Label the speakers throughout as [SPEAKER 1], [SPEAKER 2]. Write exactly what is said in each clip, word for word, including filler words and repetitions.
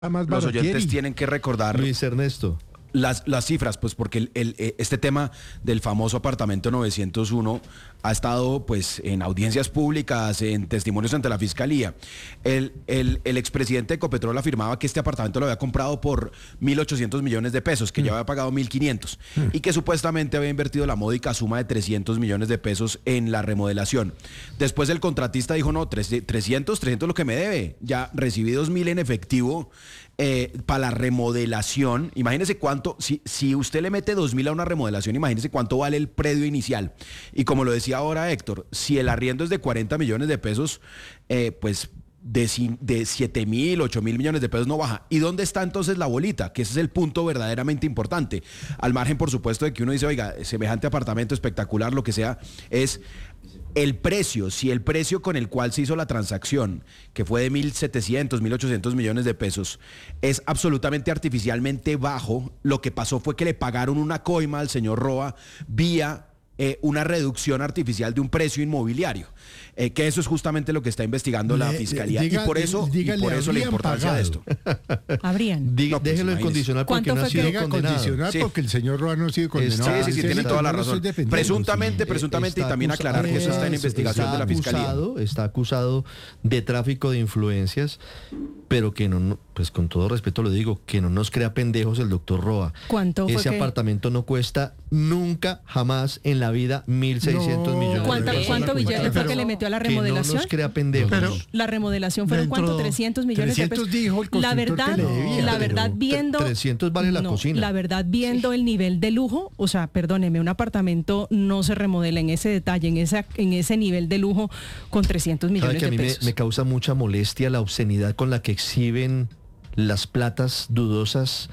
[SPEAKER 1] Más
[SPEAKER 2] los oyentes
[SPEAKER 1] Baratieri.
[SPEAKER 2] tienen que recordar
[SPEAKER 3] Luis Ernesto.
[SPEAKER 2] Las, las cifras, pues porque el, el, este tema del famoso apartamento novecientos uno ha estado pues en audiencias públicas, en testimonios ante la Fiscalía. El, el, el expresidente de Ecopetrol afirmaba que este apartamento lo había comprado por mil ochocientos millones de pesos, que mm. ya había pagado mil quinientos mm. y que supuestamente había invertido la módica suma de trescientos millones de pesos en la remodelación. Después el contratista dijo, no, trescientos, trescientos lo que me debe, ya recibí dos mil en efectivo eh, para la remodelación. Imagínese cuánto, si, si usted le mete dos mil a una remodelación, imagínese cuánto vale el predio inicial. Y como lo decía ahora Héctor, si el arriendo es de cuarenta millones de pesos, eh, pues de, de siete mil, ocho mil millones de pesos no baja. ¿Y dónde está entonces la bolita? Que ese es el punto verdaderamente importante. Al margen, por supuesto, de que uno dice, oiga, semejante apartamento espectacular, lo que sea, es el precio. Si el precio con el cual se hizo la transacción, que fue de mil setecientos, mil ochocientos millones de pesos, es absolutamente artificialmente bajo, lo que pasó fue que le pagaron una coima al señor Roa vía Eh, una reducción artificial de un precio inmobiliario, eh, que eso es justamente lo que está investigando le, la Fiscalía, diga, y por eso, y por eso la importancia
[SPEAKER 1] pagado.
[SPEAKER 2] de esto.
[SPEAKER 4] Habrían.
[SPEAKER 3] Diga, no, pues, déjelo en condicional porque no ha sido condenado.
[SPEAKER 1] Condicional
[SPEAKER 2] sí.
[SPEAKER 1] porque el señor Roa no ha sido condenado.
[SPEAKER 2] Sí, sí, sí, tienen toda la razón. Presuntamente, presuntamente, y también aclarar que eso está en investigación
[SPEAKER 3] está
[SPEAKER 2] de la Fiscalía.
[SPEAKER 3] Acusado, está acusado de tráfico de influencias, pero que no, pues con todo respeto lo digo, que no nos crea pendejos el doctor Roa.
[SPEAKER 4] ¿Cuánto fue
[SPEAKER 3] Ese
[SPEAKER 4] que...
[SPEAKER 3] apartamento no cuesta nunca, jamás en la vida mil seiscientos no, millones
[SPEAKER 4] ¿Cuánto,
[SPEAKER 3] de pesos.
[SPEAKER 4] ¿Cuánto billete fue que le metió a la remodelación?
[SPEAKER 3] Que no nos crea pendejos.
[SPEAKER 4] Pero, la remodelación fueron ¿cuánto? trescientos millones de pesos.
[SPEAKER 1] Dijo el
[SPEAKER 4] la verdad,
[SPEAKER 1] que le debía,
[SPEAKER 4] la verdad viendo
[SPEAKER 3] trescientos vale la
[SPEAKER 4] no,
[SPEAKER 3] cocina.
[SPEAKER 4] La verdad viendo sí. el nivel de lujo, o sea, perdóneme, un apartamento no se remodela en ese detalle, en esa en ese nivel de lujo con trescientos millones
[SPEAKER 3] que
[SPEAKER 4] de
[SPEAKER 3] a mí
[SPEAKER 4] pesos.
[SPEAKER 3] Me, me causa mucha molestia la obscenidad con la que exhiben las platas dudosas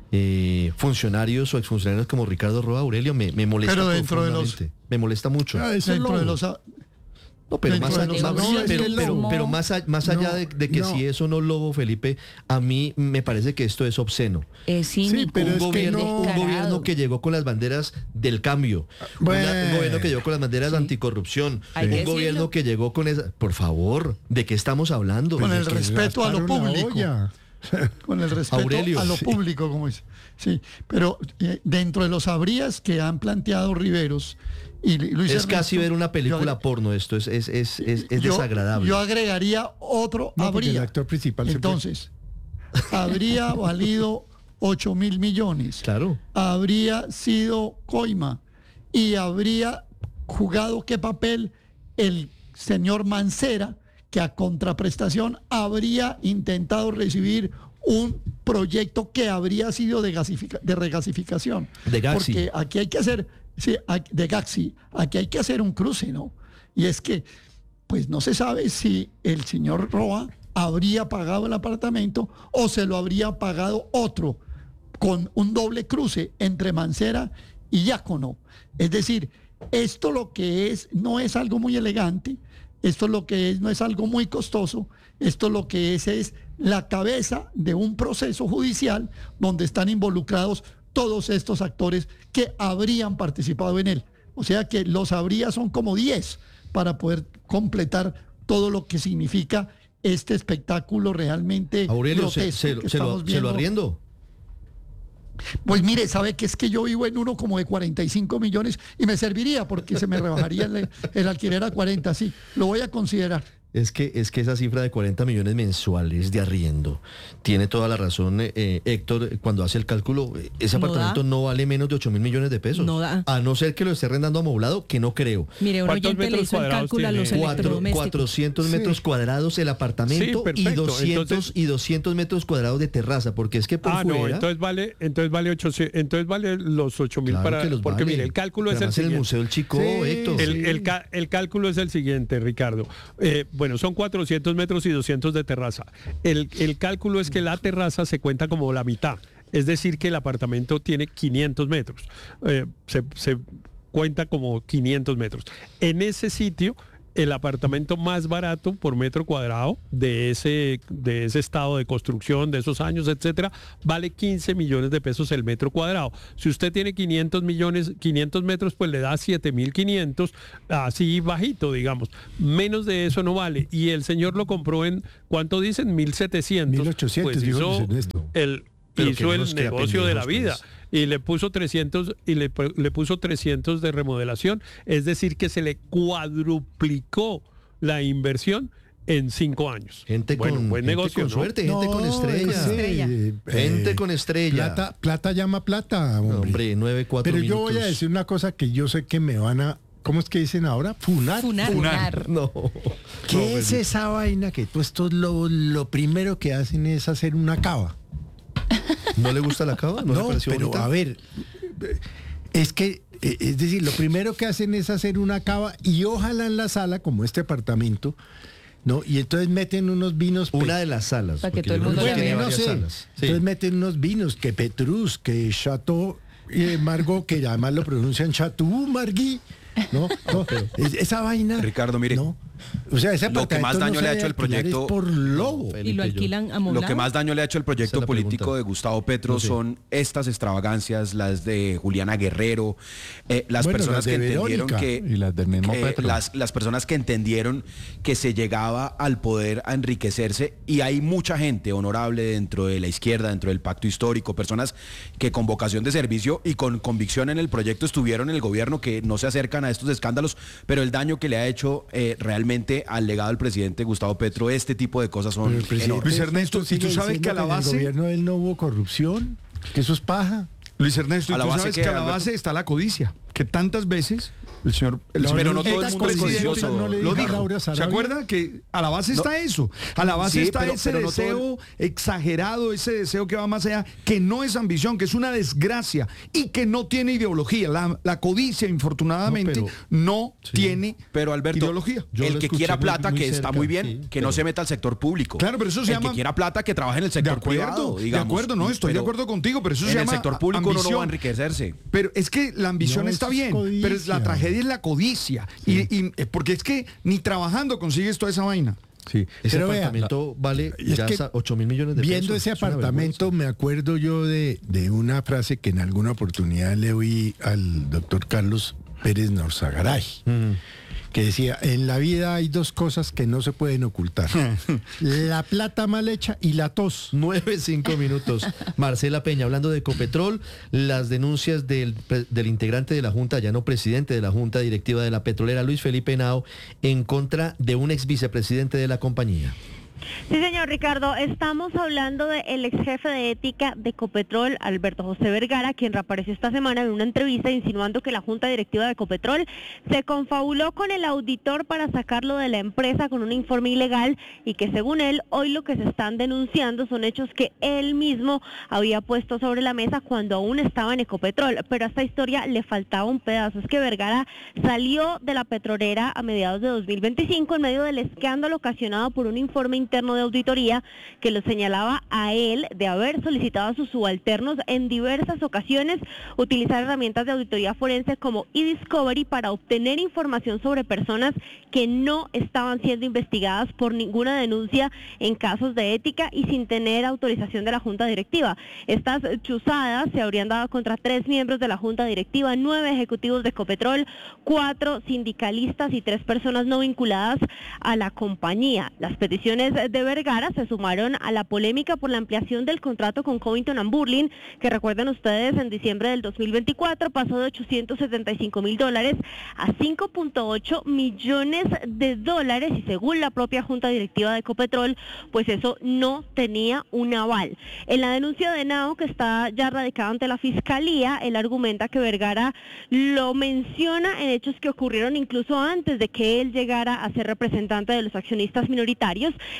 [SPEAKER 3] eh, funcionarios o exfuncionarios como Ricardo Roa Aurelio. Me, me molesta
[SPEAKER 5] pero dentro de los
[SPEAKER 3] me molesta mucho.
[SPEAKER 5] Ah, dentro de los
[SPEAKER 3] no, pero más,
[SPEAKER 5] de los
[SPEAKER 3] más,
[SPEAKER 5] no,
[SPEAKER 3] pero, pero, pero más, a, más allá no, de, de que no. si eso no lobo, Felipe, a mí me parece que esto es obsceno.
[SPEAKER 4] Es cínico,
[SPEAKER 3] sí, pero un, es gobierno, que no. un gobierno que llegó con las banderas del cambio, bueno. una, un gobierno que llegó con las banderas sí. de anticorrupción,
[SPEAKER 4] Hay
[SPEAKER 3] un
[SPEAKER 4] que
[SPEAKER 3] gobierno
[SPEAKER 4] decirlo.
[SPEAKER 3] que llegó con esa... Por favor, ¿de qué estamos hablando?
[SPEAKER 5] Con el
[SPEAKER 1] que
[SPEAKER 5] respeto a lo público. Con el respeto
[SPEAKER 3] Aurelio,
[SPEAKER 5] a lo
[SPEAKER 3] sí.
[SPEAKER 5] público, como dice. Sí, pero eh, dentro de los habrías que han planteado Riveros y Luis
[SPEAKER 3] es
[SPEAKER 5] Ernesto,
[SPEAKER 3] casi ver una película
[SPEAKER 5] yo,
[SPEAKER 3] porno, esto es, es, es, es, es
[SPEAKER 5] yo,
[SPEAKER 3] desagradable.
[SPEAKER 5] Yo agregaría otro
[SPEAKER 1] no,
[SPEAKER 5] habría.
[SPEAKER 1] El actor principal
[SPEAKER 5] Entonces, habría valido ocho mil millones.
[SPEAKER 3] Claro.
[SPEAKER 5] Habría sido coima y habría jugado qué papel el señor Mancera, que a contraprestación habría intentado recibir un proyecto que habría sido de, gasifica, de regasificación.
[SPEAKER 3] De Gaxi.
[SPEAKER 5] Porque aquí hay que hacer, sí, de Gaxi, aquí hay que hacer un cruce, ¿no? Y es que, pues no se sabe si el señor Roa habría pagado el apartamento o se lo habría pagado otro, con un doble cruce entre Mancera y Diácono. Es decir, esto lo que es, no es algo muy elegante. Esto lo que es no es algo muy costoso, esto lo que es es la cabeza de un proceso judicial donde están involucrados todos estos actores que habrían participado en él. O sea que los habría son como diez para poder completar todo lo que significa este espectáculo realmente
[SPEAKER 3] Aurelio,
[SPEAKER 5] grotesco
[SPEAKER 3] se, se,
[SPEAKER 5] que
[SPEAKER 3] se, lo, se lo arriendo.
[SPEAKER 5] Pues mire, sabe que es que yo vivo en uno como de cuarenta y cinco millones y me serviría porque se me rebajaría el, el alquiler a cuarenta, sí, lo voy a considerar.
[SPEAKER 3] Es que, es que esa cifra de cuarenta millones mensuales de arriendo, tiene toda la razón eh, Héctor, cuando hace el cálculo, ese
[SPEAKER 4] no
[SPEAKER 3] apartamento
[SPEAKER 4] da.
[SPEAKER 3] no vale menos de ocho mil millones de pesos.
[SPEAKER 4] No da.
[SPEAKER 3] A no ser que lo esté arrendando amoblado, que no creo.
[SPEAKER 4] Mire, un oyente le hizo el cálculo a los
[SPEAKER 3] Cuatro,
[SPEAKER 4] electrodomésticos.
[SPEAKER 3] cuatrocientos metros sí. cuadrados el apartamento
[SPEAKER 6] sí, perfecto.
[SPEAKER 3] y doscientos
[SPEAKER 6] entonces,
[SPEAKER 3] y doscientos metros cuadrados de terraza, porque es que por
[SPEAKER 6] ah,
[SPEAKER 3] fuera...
[SPEAKER 6] no, entonces vale, entonces vale ochocientos, entonces vale los ocho mil
[SPEAKER 3] claro
[SPEAKER 6] para... Porque
[SPEAKER 3] vale.
[SPEAKER 6] mire, el cálculo
[SPEAKER 3] Pero
[SPEAKER 6] es el siguiente.
[SPEAKER 3] el Museo del Chico,
[SPEAKER 1] sí,
[SPEAKER 3] Héctor.
[SPEAKER 6] El,
[SPEAKER 1] sí.
[SPEAKER 6] el, el cálculo es el siguiente, Ricardo. Eh, bueno, son cuatrocientos metros y doscientos de terraza. El, el cálculo es que la terraza se cuenta como la mitad. Es decir, que el apartamento tiene quinientos metros. Eh, se, se cuenta como quinientos metros. En ese sitio el apartamento más barato por metro cuadrado de ese, de ese estado de construcción, de esos años, etcétera, vale quince millones de pesos el metro cuadrado. Si usted tiene quinientos millones, quinientos metros, pues le da siete mil quinientos, así bajito, digamos. Menos de eso no vale. Y el señor lo compró en, ¿cuánto dicen? mil setecientos.
[SPEAKER 1] mil ochocientos,
[SPEAKER 6] pues
[SPEAKER 1] dijo
[SPEAKER 6] hizo
[SPEAKER 1] Luis Ernesto.
[SPEAKER 6] el,
[SPEAKER 3] Pero que
[SPEAKER 6] hizo
[SPEAKER 3] no
[SPEAKER 6] el
[SPEAKER 3] nos crea
[SPEAKER 6] negocio de la
[SPEAKER 3] pendejos,
[SPEAKER 6] vida.
[SPEAKER 3] pues.
[SPEAKER 6] Y le puso trescientos y le, le puso trescientos de remodelación, es decir, que se le cuadruplicó la inversión en cinco años.
[SPEAKER 3] Gente
[SPEAKER 6] bueno,
[SPEAKER 3] con,
[SPEAKER 6] buen
[SPEAKER 3] gente
[SPEAKER 6] negocio,
[SPEAKER 3] con
[SPEAKER 6] ¿no?
[SPEAKER 3] suerte, gente con estrella.
[SPEAKER 1] sí,
[SPEAKER 4] Estrella.
[SPEAKER 1] eh,
[SPEAKER 3] Gente con estrella.
[SPEAKER 1] Plata, plata llama plata, hombre.
[SPEAKER 3] No, hombre, nueve, cuatro
[SPEAKER 1] Pero yo
[SPEAKER 3] minutos.
[SPEAKER 1] voy a decir una cosa que yo sé que me van a... ¿Cómo es que dicen ahora? Funar.
[SPEAKER 4] Funar.
[SPEAKER 7] Funar.
[SPEAKER 3] No.
[SPEAKER 1] ¿Qué
[SPEAKER 3] No,
[SPEAKER 1] es
[SPEAKER 3] pero-
[SPEAKER 1] esa vaina que tú estos lo, lo primero que hacen es hacer una cava?
[SPEAKER 3] ¿No le gusta la cava? ¿No, le
[SPEAKER 1] No,
[SPEAKER 3] pareció
[SPEAKER 1] pero
[SPEAKER 3] bonita?
[SPEAKER 1] a ver, es que, eh, es decir, lo primero que hacen es hacer una cava y ojalá en la sala, como este apartamento, ¿no? Y entonces meten unos vinos... pe-
[SPEAKER 3] Una de las salas.
[SPEAKER 7] Para que
[SPEAKER 3] porque
[SPEAKER 7] todo el
[SPEAKER 3] yo
[SPEAKER 7] mundo
[SPEAKER 3] creo
[SPEAKER 7] la
[SPEAKER 3] que
[SPEAKER 7] vea.
[SPEAKER 3] tiene
[SPEAKER 1] no
[SPEAKER 3] varias
[SPEAKER 1] sé.
[SPEAKER 3] salas. Sí.
[SPEAKER 1] Entonces meten unos vinos que Petrus, que Chateau eh, Margaux, que además lo pronuncian Chateau Margui, ¿no? No, es- esa vaina...
[SPEAKER 2] Ricardo, mire,
[SPEAKER 1] ¿no? O sea, ese
[SPEAKER 2] lo que más
[SPEAKER 1] apartamento
[SPEAKER 2] daño
[SPEAKER 1] no
[SPEAKER 2] le ha
[SPEAKER 1] se
[SPEAKER 2] hecho el
[SPEAKER 1] debe alquilar,
[SPEAKER 2] proyecto-
[SPEAKER 1] es por lobo.
[SPEAKER 3] Felipe,
[SPEAKER 4] Y lo
[SPEAKER 3] yo-
[SPEAKER 4] alquilan amoblado.
[SPEAKER 2] Lo que más daño le ha hecho el proyecto
[SPEAKER 3] Esa es la
[SPEAKER 2] político
[SPEAKER 3] pregunta.
[SPEAKER 2] de Gustavo Petro
[SPEAKER 3] No sé.
[SPEAKER 2] son estas extravagancias, las de Juliana Guerrero, eh, las
[SPEAKER 1] Bueno,
[SPEAKER 2] personas
[SPEAKER 1] las de
[SPEAKER 2] que entendieron
[SPEAKER 1] Verónica
[SPEAKER 2] que
[SPEAKER 8] y las del mismo
[SPEAKER 2] eh,
[SPEAKER 8] Petro.
[SPEAKER 2] las, las personas que entendieron que se llegaba al poder a enriquecerse, y hay mucha gente honorable dentro de la izquierda, dentro del pacto histórico, personas que con vocación de servicio y con convicción en el proyecto estuvieron en el gobierno, que no se acercan a estos escándalos, pero el daño que le ha hecho eh, realmente al legado del presidente Gustavo Petro, este tipo de cosas son
[SPEAKER 1] Pero el presidente
[SPEAKER 2] enormes.
[SPEAKER 8] Luis Ernesto, ¿y tú
[SPEAKER 1] sigue
[SPEAKER 8] sabes
[SPEAKER 1] diciendo
[SPEAKER 8] que a la
[SPEAKER 1] en
[SPEAKER 8] base-
[SPEAKER 1] el gobierno de él no hubo corrupción? Que eso es paja.
[SPEAKER 8] Luis Ernesto, ¿y
[SPEAKER 2] ¿A la
[SPEAKER 8] tú
[SPEAKER 2] base
[SPEAKER 8] sabes
[SPEAKER 2] qué,
[SPEAKER 8] que a la
[SPEAKER 2] Alberto?
[SPEAKER 8] base está la codicia? Que tantas veces el señor... El
[SPEAKER 1] No,
[SPEAKER 8] señor
[SPEAKER 2] pero no todo el
[SPEAKER 1] estas
[SPEAKER 2] mundo es
[SPEAKER 1] codiciosas
[SPEAKER 2] codicioso.
[SPEAKER 1] no le
[SPEAKER 8] lo
[SPEAKER 1] dijo a
[SPEAKER 8] dijo.
[SPEAKER 1] Laura
[SPEAKER 8] ¿Se
[SPEAKER 1] Sarabia?
[SPEAKER 8] acuerda que a la base está eso? A la base
[SPEAKER 2] Sí,
[SPEAKER 8] está
[SPEAKER 2] pero-
[SPEAKER 8] ese
[SPEAKER 2] pero no todo el-
[SPEAKER 8] deseo exagerado, ese deseo que va más allá, que no es ambición, que es una desgracia y que no tiene ideología. La, la codicia, infortunadamente,
[SPEAKER 3] No,
[SPEAKER 8] no,
[SPEAKER 3] pero-
[SPEAKER 8] tiene
[SPEAKER 2] Pero Alberto,
[SPEAKER 8] ideología.
[SPEAKER 3] Yo
[SPEAKER 2] el
[SPEAKER 3] lo
[SPEAKER 2] que
[SPEAKER 3] escuché
[SPEAKER 2] quiera
[SPEAKER 3] muy-
[SPEAKER 2] plata,
[SPEAKER 3] muy
[SPEAKER 2] que está
[SPEAKER 3] cerca,
[SPEAKER 2] muy bien,
[SPEAKER 3] sí,
[SPEAKER 2] que
[SPEAKER 3] pero-
[SPEAKER 2] no se meta al sector público.
[SPEAKER 8] Claro, pero eso se
[SPEAKER 2] el
[SPEAKER 8] llama-
[SPEAKER 2] que quiera plata, que trabaje en el
[SPEAKER 8] De
[SPEAKER 2] sector
[SPEAKER 8] acuerdo,
[SPEAKER 2] privado,
[SPEAKER 8] de
[SPEAKER 2] digamos.
[SPEAKER 8] acuerdo, no, estoy de
[SPEAKER 2] Pero
[SPEAKER 8] acuerdo contigo, pero eso se
[SPEAKER 2] en
[SPEAKER 8] llama
[SPEAKER 2] el sector público uno no
[SPEAKER 8] ambición.
[SPEAKER 2] va a enriquecerse.
[SPEAKER 8] Pero es que la ambición
[SPEAKER 1] No,
[SPEAKER 8] está
[SPEAKER 1] eso es
[SPEAKER 8] bien, pero es la
[SPEAKER 1] codicia.
[SPEAKER 8] tragedia es la codicia. Y, y- eh, porque es que ni trabajando consigues toda esa vaina.
[SPEAKER 3] Sí, ese
[SPEAKER 1] Pero vea,
[SPEAKER 3] apartamento vale
[SPEAKER 1] es
[SPEAKER 3] ya
[SPEAKER 1] que
[SPEAKER 3] ocho mil millones de pesos.
[SPEAKER 1] Viendo ese
[SPEAKER 3] Es una
[SPEAKER 1] apartamento,
[SPEAKER 3] vergüenza.
[SPEAKER 1] me acuerdo yo de, de una frase que en alguna oportunidad le oí al doctor Carlos Pérez Norzagaray,
[SPEAKER 3] Mm.
[SPEAKER 1] que decía, en la vida hay dos cosas que no se pueden ocultar. La plata mal hecha y la tos.
[SPEAKER 3] Nueve, cinco minutos. Marcela Peña, hablando de Ecopetrol, las denuncias del, pre- del integrante de la Junta, ya no presidente de la Junta Directiva de la Petrolera, Luis Felipe Henao, en contra de un ex vicepresidente de la compañía.
[SPEAKER 9] Sí, señor Ricardo, estamos hablando del ex jefe de ética de Ecopetrol, Alberto José Vergara, quien reapareció esta semana en una entrevista insinuando que la junta directiva de Ecopetrol se confabuló con el auditor para sacarlo de la empresa con un informe ilegal y que según él, hoy lo que se están denunciando son hechos que él mismo había puesto sobre la mesa cuando aún estaba en Ecopetrol. Pero a esta historia le faltaba un pedazo, es que Vergara salió de la petrolera a mediados de dos mil veinticinco en medio del escándalo ocasionado por un informe interno de auditoría que lo señalaba a él de haber solicitado a sus subalternos en diversas ocasiones utilizar herramientas de auditoría forense como eDiscovery para obtener información sobre personas que no estaban siendo investigadas por ninguna denuncia en casos de ética y sin tener autorización de la Junta Directiva. Estas chuzadas se habrían dado contra tres miembros de la Junta Directiva, nueve ejecutivos de Ecopetrol, cuatro sindicalistas y tres personas no vinculadas a la compañía. Las peticiones de Vergara se sumaron a la polémica por la ampliación del contrato con Covington and Burling, que recuerden ustedes en diciembre del dos mil veinticuatro pasó de ochocientos setenta y cinco mil dólares a cinco punto ocho millones de dólares y según la propia Junta Directiva de Ecopetrol, pues eso no tenía un aval. En la denuncia de Henao, que está ya radicada ante la Fiscalía, él argumenta que Vergara lo menciona en hechos que ocurrieron incluso antes de que él llegara a ser representante de los accionistas minoritarios.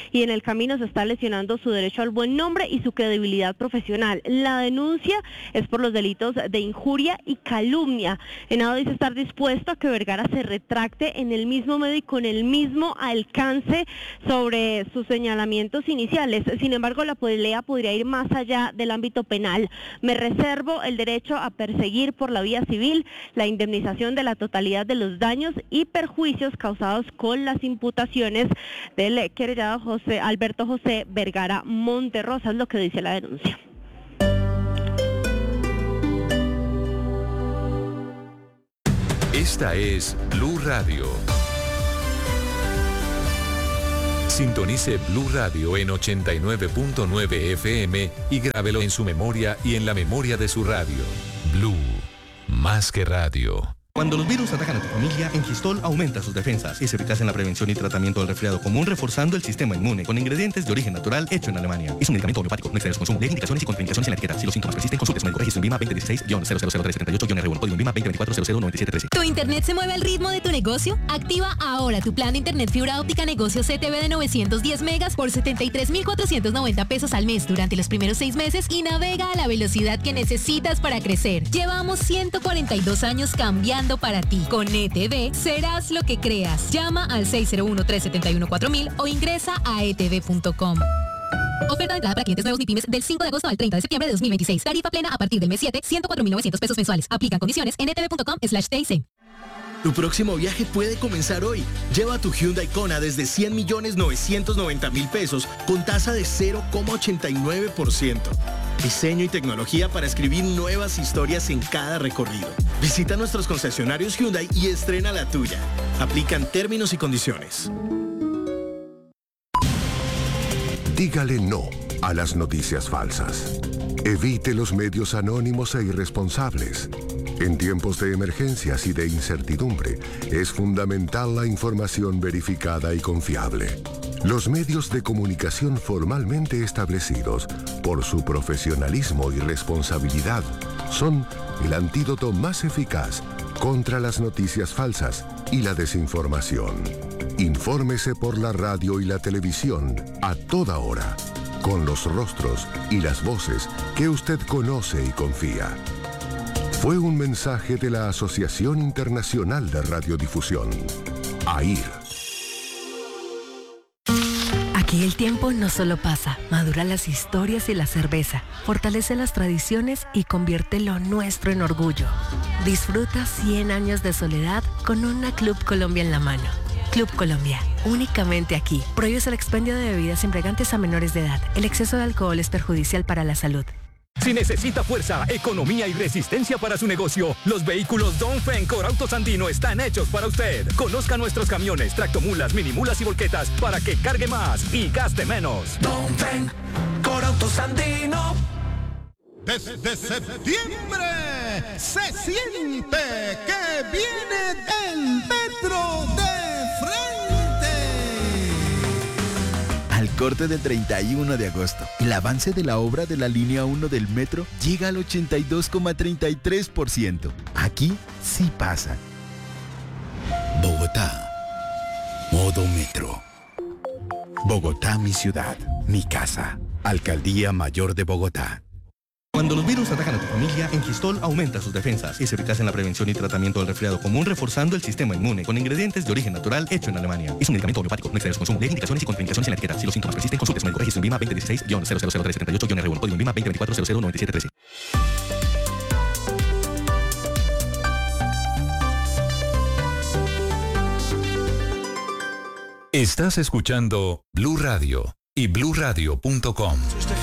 [SPEAKER 9] y en el camino se está lesionando su derecho al buen nombre y su credibilidad profesional. La denuncia es por los delitos de injuria y calumnia. Henao dice estar dispuesto a que Vergara se retracte en el mismo medio y con el mismo alcance sobre sus señalamientos iniciales. Sin embargo, la pelea podría ir más allá del ámbito penal. Me reservo el derecho a perseguir por la vía civil la indemnización de la totalidad de los daños y perjuicios causados con las imputaciones del querellado José Alberto José Vergara Monterrosa, es lo que dice la denuncia.
[SPEAKER 7] Esta es Blue Radio. Sintonice Blue Radio en ochenta y nueve punto nueve F M y grábelo en su memoria y en la memoria de su radio. Blue, más que radio.
[SPEAKER 10] Cuando los virus atacan a tu familia, Engistol aumenta sus defensas. Es eficaz en la prevención y tratamiento del resfriado común, reforzando el sistema inmune con ingredientes de origen natural hecho en Alemania. Es un medicamento homeopático, no excede su consumo. Lee indicaciones y contraindicaciones en la etiqueta. Si los síntomas persisten, consulte su médico. Registro en Vima veinte dieciséis cero cero cero tres treinta y ocho R uno, código en Vima veinte veinticuatro cero cero noventa y siete trece.
[SPEAKER 11] ¿Tu internet se mueve al ritmo de tu negocio? Activa ahora tu plan de internet fibra óptica negocio C T V de novecientos diez megas por setenta y tres mil cuatrocientos noventa pesos al mes durante los primeros seis meses y navega a la velocidad que necesitas para crecer. Llevamos ciento cuarenta y dos años cambiando para ti. Con Con E T V serás lo que creas. Llama al seis cero uno, tres siete uno, cuatro mil o ingresa a e t v punto com. Oferta de entrada para clientes nuevos ni pymes del cinco de agosto al treinta de septiembre de dos mil veintiséis. Tarifa plena a partir del mes siete, ciento cuatro mil novecientos pesos mensuales. Aplican condiciones en e t v punto com slash t i c.
[SPEAKER 12] Tu próximo viaje puede comenzar hoy. Lleva tu Hyundai Kona desde cien millones novecientos noventa mil pesos con tasa de cero coma ochenta y nueve por ciento. Diseño y tecnología para escribir nuevas historias en cada recorrido. Visita nuestros concesionarios Hyundai y estrena la tuya. Aplican términos y condiciones.
[SPEAKER 13] Dígale no a las noticias falsas. Evite los medios anónimos e irresponsables. En tiempos de emergencias y de incertidumbre, es fundamental la información verificada y confiable. Los medios de comunicación formalmente establecidos, por su profesionalismo y responsabilidad, son el antídoto más eficaz contra las noticias falsas y la desinformación. Infórmese por la radio y la televisión a toda hora, con los rostros y las voces que usted conoce y confía. Fue un mensaje de la Asociación Internacional de Radiodifusión, A I R.
[SPEAKER 14] Aquí el tiempo no solo pasa, madura las historias y la cerveza, fortalece las tradiciones y convierte lo nuestro en orgullo. Disfruta cien años de soledad con una Club Colombia en la mano. Club Colombia, únicamente aquí. Prohíbes el expendio de bebidas embriagantes a menores de edad. El exceso de alcohol es perjudicial para la salud.
[SPEAKER 15] Si necesita fuerza, economía y resistencia para su negocio, los vehículos Dongfeng Corautos Andino están hechos para usted. Conozca nuestros camiones, tractomulas, minimulas y volquetas para que cargue más y gaste menos.
[SPEAKER 16] Dongfeng Corautos Andino.
[SPEAKER 17] Desde septiembre se siente que viene el metro de frente.
[SPEAKER 18] Al corte del treinta y uno de agosto, el avance de la obra de la línea uno del metro llega al ochenta y dos coma treinta y tres por ciento. Aquí sí pasa.
[SPEAKER 19] Bogotá. Modo metro. Bogotá, mi ciudad, mi casa. Alcaldía Mayor de Bogotá.
[SPEAKER 10] Cuando los virus atacan a tu familia, Engistol aumenta sus defensas. Es eficaz en la prevención y tratamiento del resfriado común, reforzando el sistema inmune con ingredientes de origen natural hecho en Alemania. Es un medicamento homeopático, no excede su consumo. Lee indicaciones y contraindicaciones en la etiqueta. Si los síntomas persisten, consulte su médico. Registro en Vima veinte dieciséis cero cero cero tres treinta y ocho R uno, código en Vima veinte veinticuatro cero cero noventa y siete trece.
[SPEAKER 7] Estás escuchando Blue Radio y blue radio punto com.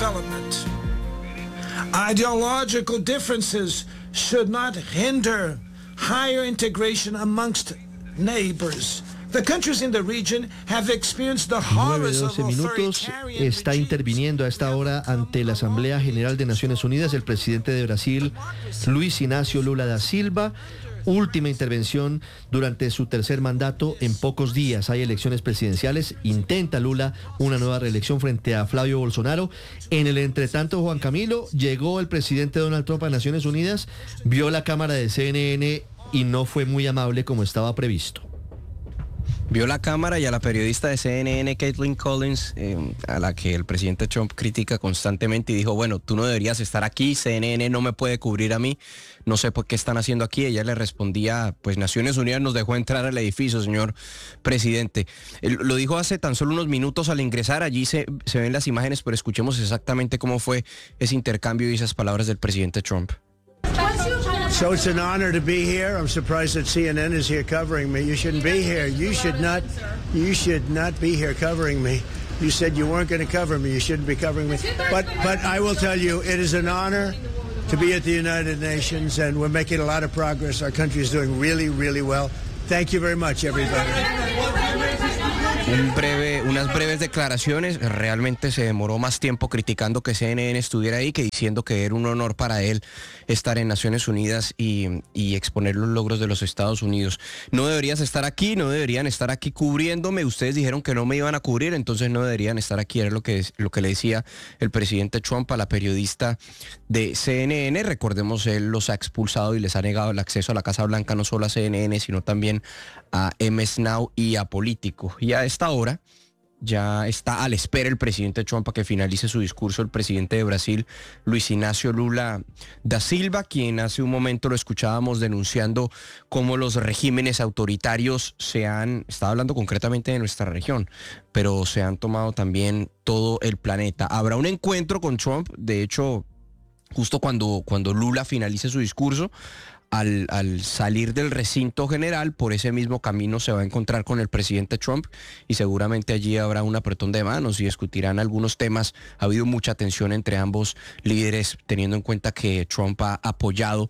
[SPEAKER 17] Ideological differences should not hinder higher integration amongst neighbors. The countries in the region have experienced the horrors of
[SPEAKER 3] doce minutos. Está interviniendo a esta hora ante la Asamblea General de Naciones Unidas el presidente de Brasil, Luis Inácio Lula da Silva. Última intervención durante su tercer mandato. En pocos días hay elecciones presidenciales. Intenta Lula una nueva reelección frente a Flavio Bolsonaro. En el entretanto, Juan Camilo, llegó el presidente Donald Trump a Naciones Unidas, vio la cámara de C N N y no fue muy amable como estaba previsto.
[SPEAKER 20] vio la cámara y a la periodista de C N N, Caitlin Collins, eh, a la que el presidente Trump critica constantemente, y dijo, bueno, tú no deberías estar aquí, C N N no me puede cubrir a mí, no sé por qué están haciendo aquí. Ella le respondía, pues Naciones Unidas nos dejó entrar al edificio, señor presidente. Él lo dijo hace tan solo unos minutos al ingresar, allí se, se ven las imágenes, pero escuchemos exactamente cómo fue ese intercambio y esas palabras del presidente Trump.
[SPEAKER 21] So it's an honor to be here. I'm surprised that C N N is here covering me. You shouldn't be here. You should not. You should not be here covering me. You said you weren't going to cover me. You shouldn't be covering me. But but I will tell you, it is an honor to be at the United Nations, and we're making a lot of progress. Our country is doing really, really well. Thank you very much, everybody.
[SPEAKER 20] Un breve, unas breves declaraciones. Realmente se demoró más tiempo criticando que C N N estuviera ahí que diciendo que era un honor para él estar en Naciones Unidas y, y exponer los logros de los Estados Unidos. No deberías estar aquí, no deberían estar aquí cubriéndome. Ustedes dijeron que no me iban a cubrir, entonces no deberían estar aquí. Era lo que, lo que le decía el presidente Trump a la periodista de C N N. Recordemos, él los ha expulsado y les ha negado el acceso a la Casa Blanca, no solo a C N N, sino también a M S Now y a Político. Y a esta hora ya está a la espera el presidente Trump a que finalice su discurso el presidente de Brasil, Luis Ignacio Lula da Silva, quien hace un momento lo escuchábamos denunciando cómo los regímenes autoritarios se han, estaba hablando concretamente de nuestra región, pero se han tomado también todo el planeta. Habrá un encuentro con Trump, de hecho, justo cuando, cuando Lula finalice su discurso. Al, al salir del recinto general, por ese mismo camino se va a encontrar con el presidente Trump y seguramente allí habrá un apretón de manos y discutirán algunos temas. Ha habido mucha tensión entre ambos líderes, teniendo en cuenta que Trump ha apoyado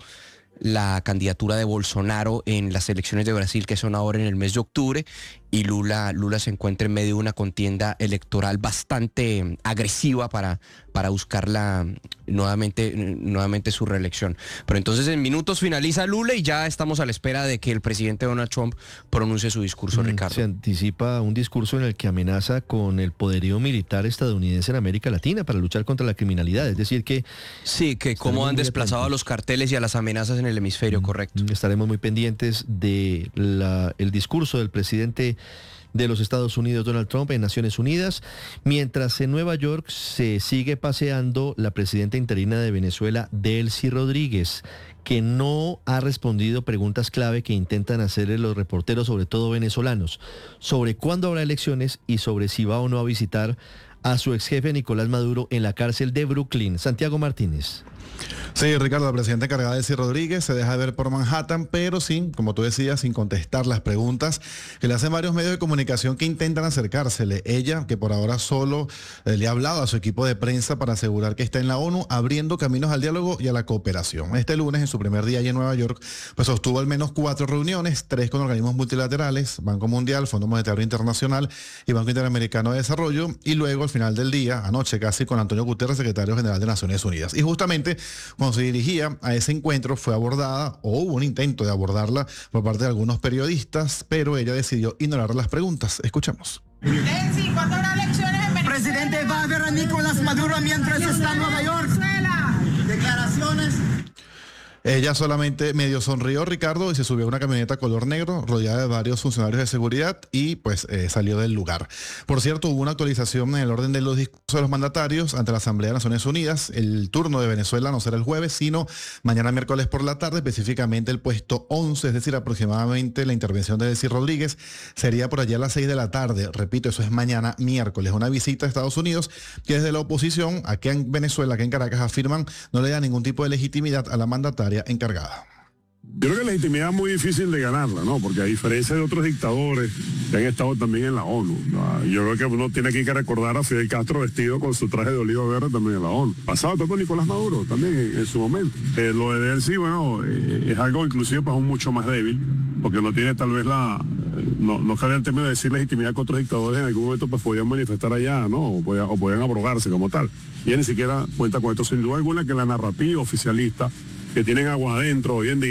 [SPEAKER 20] la candidatura de Bolsonaro en las elecciones de Brasil, que son ahora en el mes de octubre, y Lula, Lula se encuentra en medio de una contienda electoral bastante agresiva para, para buscar la, nuevamente, nuevamente su reelección. Pero entonces en minutos finaliza Lula y ya estamos a la espera de que el presidente Donald Trump pronuncie su discurso, mm, Ricardo.
[SPEAKER 3] Se anticipa un discurso en el que amenaza con el poderío militar estadounidense en América Latina para luchar contra la criminalidad, es decir que...
[SPEAKER 20] Sí, que cómo han desplazado a los carteles y a las amenazas en el hemisferio, mm, correcto.
[SPEAKER 3] Estaremos muy pendientes de la, el discurso del presidente de los Estados Unidos, Donald Trump, en Naciones Unidas, mientras en Nueva York se sigue paseando la presidenta interina de Venezuela, Delcy Rodríguez, que no ha respondido preguntas clave que intentan hacerle los reporteros, sobre todo venezolanos, sobre cuándo habrá elecciones y sobre si va o no a visitar a su ex jefe Nicolás Maduro en la cárcel de Brooklyn. Santiago Martínez.
[SPEAKER 22] Sí, Ricardo, la presidenta encargada de Delcy Rodríguez se deja de ver por Manhattan, pero sí, como tú decías, sin contestar las preguntas que le hacen varios medios de comunicación que intentan acercársele. Ella, que por ahora solo eh, le ha hablado a su equipo de prensa para asegurar que está en la ONU, abriendo caminos al diálogo y a la cooperación. Este lunes, en su primer día allí en Nueva York, pues sostuvo al menos cuatro reuniones, tres con organismos multilaterales, Banco Mundial, Fondo Monetario Internacional y Banco Interamericano de Desarrollo, y luego al final del día, anoche casi, con Antonio Guterres, secretario general de Naciones Unidas. Y justamente cuando se dirigía a ese encuentro fue abordada, o hubo un intento de abordarla por parte de algunos periodistas, pero ella decidió ignorar las preguntas. Escuchemos.
[SPEAKER 23] Delcy, ¿cuándo habrá elecciones en Venezuela? Presidente, va a ver a Nicolás Maduro mientras está en Nueva York. Declaraciones.
[SPEAKER 22] Ella solamente medio sonrió, Ricardo, y se subió a una camioneta color negro rodeada de varios funcionarios de seguridad y pues eh, salió del lugar. Por cierto, hubo una actualización en el orden de los discursos de los mandatarios ante la Asamblea de Naciones Unidas. El turno de Venezuela no será el jueves, sino mañana miércoles por la tarde, específicamente el puesto once, es decir, aproximadamente la intervención de Delcy Rodríguez sería por allá a las seis de la tarde. Repito, eso es mañana miércoles. Una visita a Estados Unidos que desde la oposición, aquí en Venezuela, aquí en Caracas, afirman no le da ningún tipo de legitimidad a la mandataria encargada.
[SPEAKER 24] Yo creo que la legitimidad es muy difícil de ganarla, ¿no? Porque a diferencia de otros dictadores que han estado también en la ONU, ¿no? Yo creo que uno tiene aquí que recordar a Fidel Castro vestido con su traje de oliva verde también en la ONU. Pasado todo con Nicolás Maduro también en, en su momento. Eh, lo de Delcy, bueno, eh, es algo inclusive pues aún mucho más débil, porque no tiene tal vez la... No, no cabe el término de decir legitimidad que otros dictadores en algún momento pues podían manifestar allá, ¿no? O podían, o podían abrogarse como tal. Y ella ni siquiera cuenta con esto, sin duda alguna, que la narrativa oficialista que tienen agua adentro hoy en día,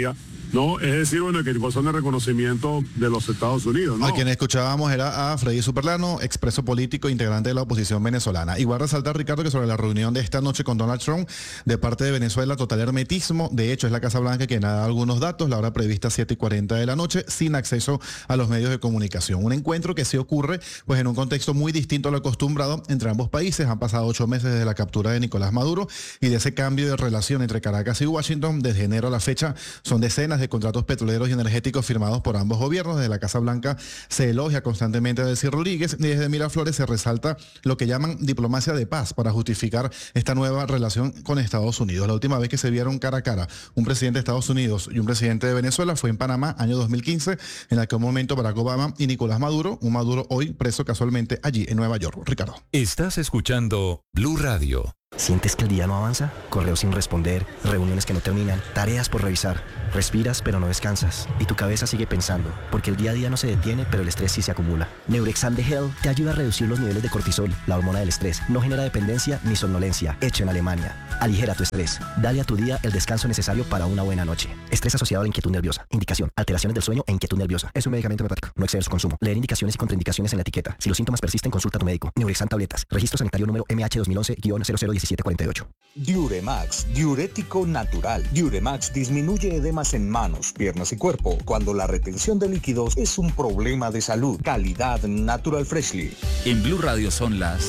[SPEAKER 24] ¿no? Es decir, bueno, que gozan de reconocimiento de los Estados Unidos, ¿no?
[SPEAKER 22] A quien escuchábamos era a Freddy Superlano, expreso político, integrante de la oposición venezolana. Igual resaltar, Ricardo, que sobre la reunión de esta noche con Donald Trump, de parte de Venezuela, total hermetismo. De hecho, es la Casa Blanca quien ha dado algunos datos, la hora prevista siete y cuarenta de la noche, sin acceso a los medios de comunicación. Un encuentro que sí ocurre, pues en un contexto muy distinto a lo acostumbrado entre ambos países. Han pasado ocho meses desde la captura de Nicolás Maduro y de ese cambio de relación entre Caracas y Washington. Desde enero a la fecha son decenas de contratos petroleros y energéticos firmados por ambos gobiernos. Desde la Casa Blanca se elogia constantemente a Delcy Rodríguez y desde Miraflores se resalta lo que llaman diplomacia de paz para justificar esta nueva relación con Estados Unidos. La última vez que se vieron cara a cara un presidente de Estados Unidos y un presidente de Venezuela fue en Panamá, año dos mil quince, en aquel momento Barack Obama y Nicolás Maduro, un Maduro hoy preso casualmente allí en Nueva York. Ricardo.
[SPEAKER 7] Estás escuchando Blue Radio.
[SPEAKER 2] ¿Sientes que el día no avanza? Correos sin responder, reuniones que no terminan, tareas por revisar. Respiras pero no descansas y tu cabeza sigue pensando, porque el día a día no se detiene, pero el estrés sí se acumula. Neurexam de Hell te ayuda a reducir los niveles de cortisol, la hormona del estrés. No genera dependencia ni somnolencia. Hecho en Alemania. Aligera tu estrés. Dale a tu día el descanso necesario para una buena noche. Estrés asociado a la inquietud nerviosa. Indicación: alteraciones del sueño e inquietud nerviosa. Es un medicamento homeopático. No exceder su consumo. Leer indicaciones y contraindicaciones en la etiqueta. Si los síntomas persisten, consulta a tu médico. Neurexam tabletas. Registro sanitario número M H dos mil once guion cero cero diecisiete cuarenta y ocho.
[SPEAKER 4] Diuremax, diurético natural. Diuremax disminuye edemas en manos, piernas y cuerpo cuando la retención de líquidos es un problema de salud. Calidad Natural Freshly.
[SPEAKER 5] En Blue Radio son las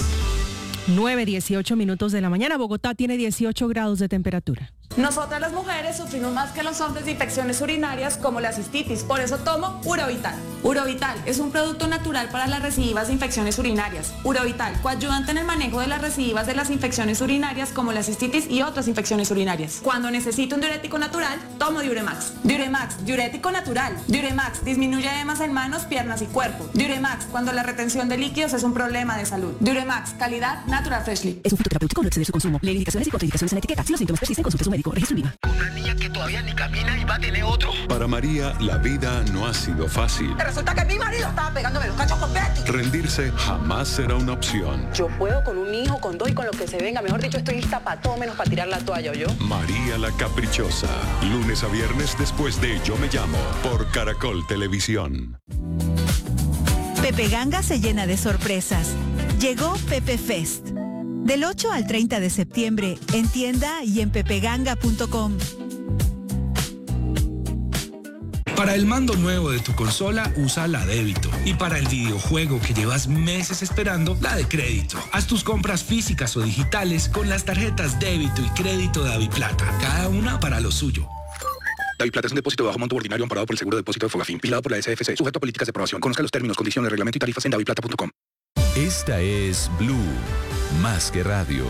[SPEAKER 6] nueve dieciocho minutos de la mañana. Bogotá tiene dieciocho grados de temperatura.
[SPEAKER 25] Nosotras las mujeres sufrimos más que los hombres de infecciones urinarias como la cistitis, por eso tomo Urovital. Urovital es un producto natural para las recidivas de infecciones urinarias. Urovital, coayudante en el manejo de las recidivas de las infecciones urinarias como la cistitis y otras infecciones urinarias. Cuando necesito un diurético natural, tomo Diuremax. Diuremax, diurético natural. Diuremax disminuye edemas en manos, piernas y cuerpo. Diuremax, cuando la retención de líquidos es un problema de salud. Diuremax, calidad Natural Freshly.
[SPEAKER 6] Es un fitoterapéutico, no exceder su consumo. Lee indicaciones y contraindicaciones en la etiqueta. Si los síntomas persisten, consulte a su médico. Registro INVIMA.
[SPEAKER 23] Una niña que todavía ni camina y va a tener otro.
[SPEAKER 26] Para María, la vida no ha sido fácil.
[SPEAKER 23] Resulta que mi marido estaba pegándome los cachos con Betty.
[SPEAKER 26] Rendirse jamás será una opción.
[SPEAKER 25] Yo puedo con un hijo, con dos y con lo que se venga. Mejor dicho, estoy lista para todo menos para tirar la toalla, ¿yo?
[SPEAKER 26] María la Caprichosa. Lunes a viernes después de Yo Me Llamo por Caracol Televisión.
[SPEAKER 27] Pepe Ganga se llena de sorpresas. Llegó Pepe Fest. Del ocho al treinta de septiembre, en tienda y en pepeganga punto com.
[SPEAKER 28] Para el mando nuevo de tu consola, usa la débito. Y para el videojuego que llevas meses esperando, la de crédito. Haz tus compras físicas o digitales con las tarjetas débito y crédito de Daviplata. Cada una para lo suyo.
[SPEAKER 29] Daviplata es un depósito de bajo monto ordinario amparado por el Seguro de Depósito de Fogafín, vigilado por la S F C, sujeto a políticas de aprobación. Conozca los términos, condiciones, reglamento y tarifas en daviplata punto com.
[SPEAKER 7] Esta es Blue, más que radio.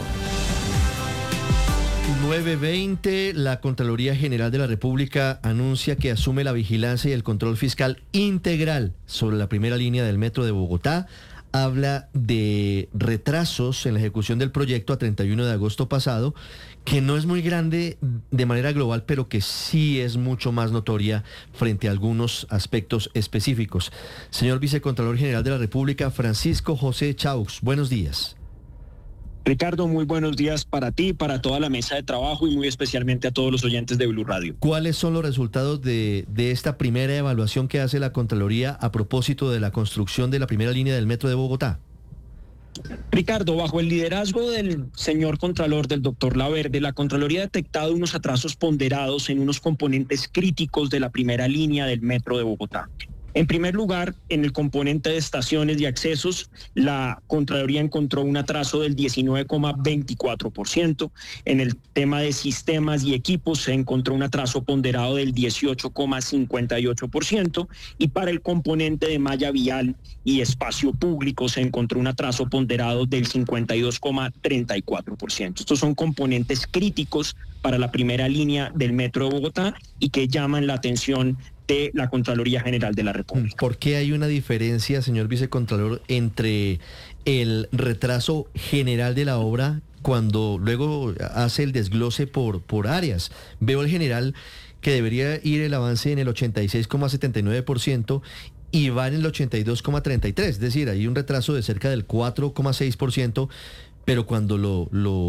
[SPEAKER 3] nueve veinte, la Contraloría General de la República anuncia que asume la vigilancia y el control fiscal integral sobre la primera línea del metro de Bogotá. Habla de retrasos en la ejecución del proyecto a treinta y uno de agosto pasado, que no es muy grande de manera global, pero que sí es mucho más notoria frente a algunos aspectos específicos. Señor Vicecontralor General de la República, Francisco José Chaux, buenos días.
[SPEAKER 30] Ricardo, muy buenos días para ti, para toda la mesa de trabajo y muy especialmente a todos los oyentes de Blue Radio.
[SPEAKER 3] ¿Cuáles son los resultados de, de esta primera evaluación que hace la Contraloría a propósito de la construcción de la primera línea del metro de Bogotá?
[SPEAKER 30] Ricardo, bajo el liderazgo del señor Contralor, del doctor Laverde, la Contraloría ha detectado unos atrasos ponderados en unos componentes críticos de la primera línea del metro de Bogotá. En primer lugar, en el componente de estaciones y accesos, la Contraloría encontró un atraso del diecinueve coma veinticuatro por ciento. En el tema de sistemas y equipos se encontró un atraso ponderado del dieciocho coma cincuenta y ocho por ciento. Y para el componente de malla vial y espacio público se encontró un atraso ponderado del cincuenta y dos coma treinta y cuatro por ciento. Estos son componentes críticos para la primera línea del metro de Bogotá y que llaman la atención de la Contraloría General de la República.
[SPEAKER 3] ¿Por qué hay una diferencia, señor Vicecontralor, entre el retraso general de la obra cuando luego hace el desglose por, por áreas? Veo el general que debería ir el avance en el ochenta y seis coma setenta y nueve por ciento y va en el ochenta y dos coma treinta y tres por ciento, es decir, hay un retraso de cerca del cuatro coma seis por ciento, pero cuando lo, lo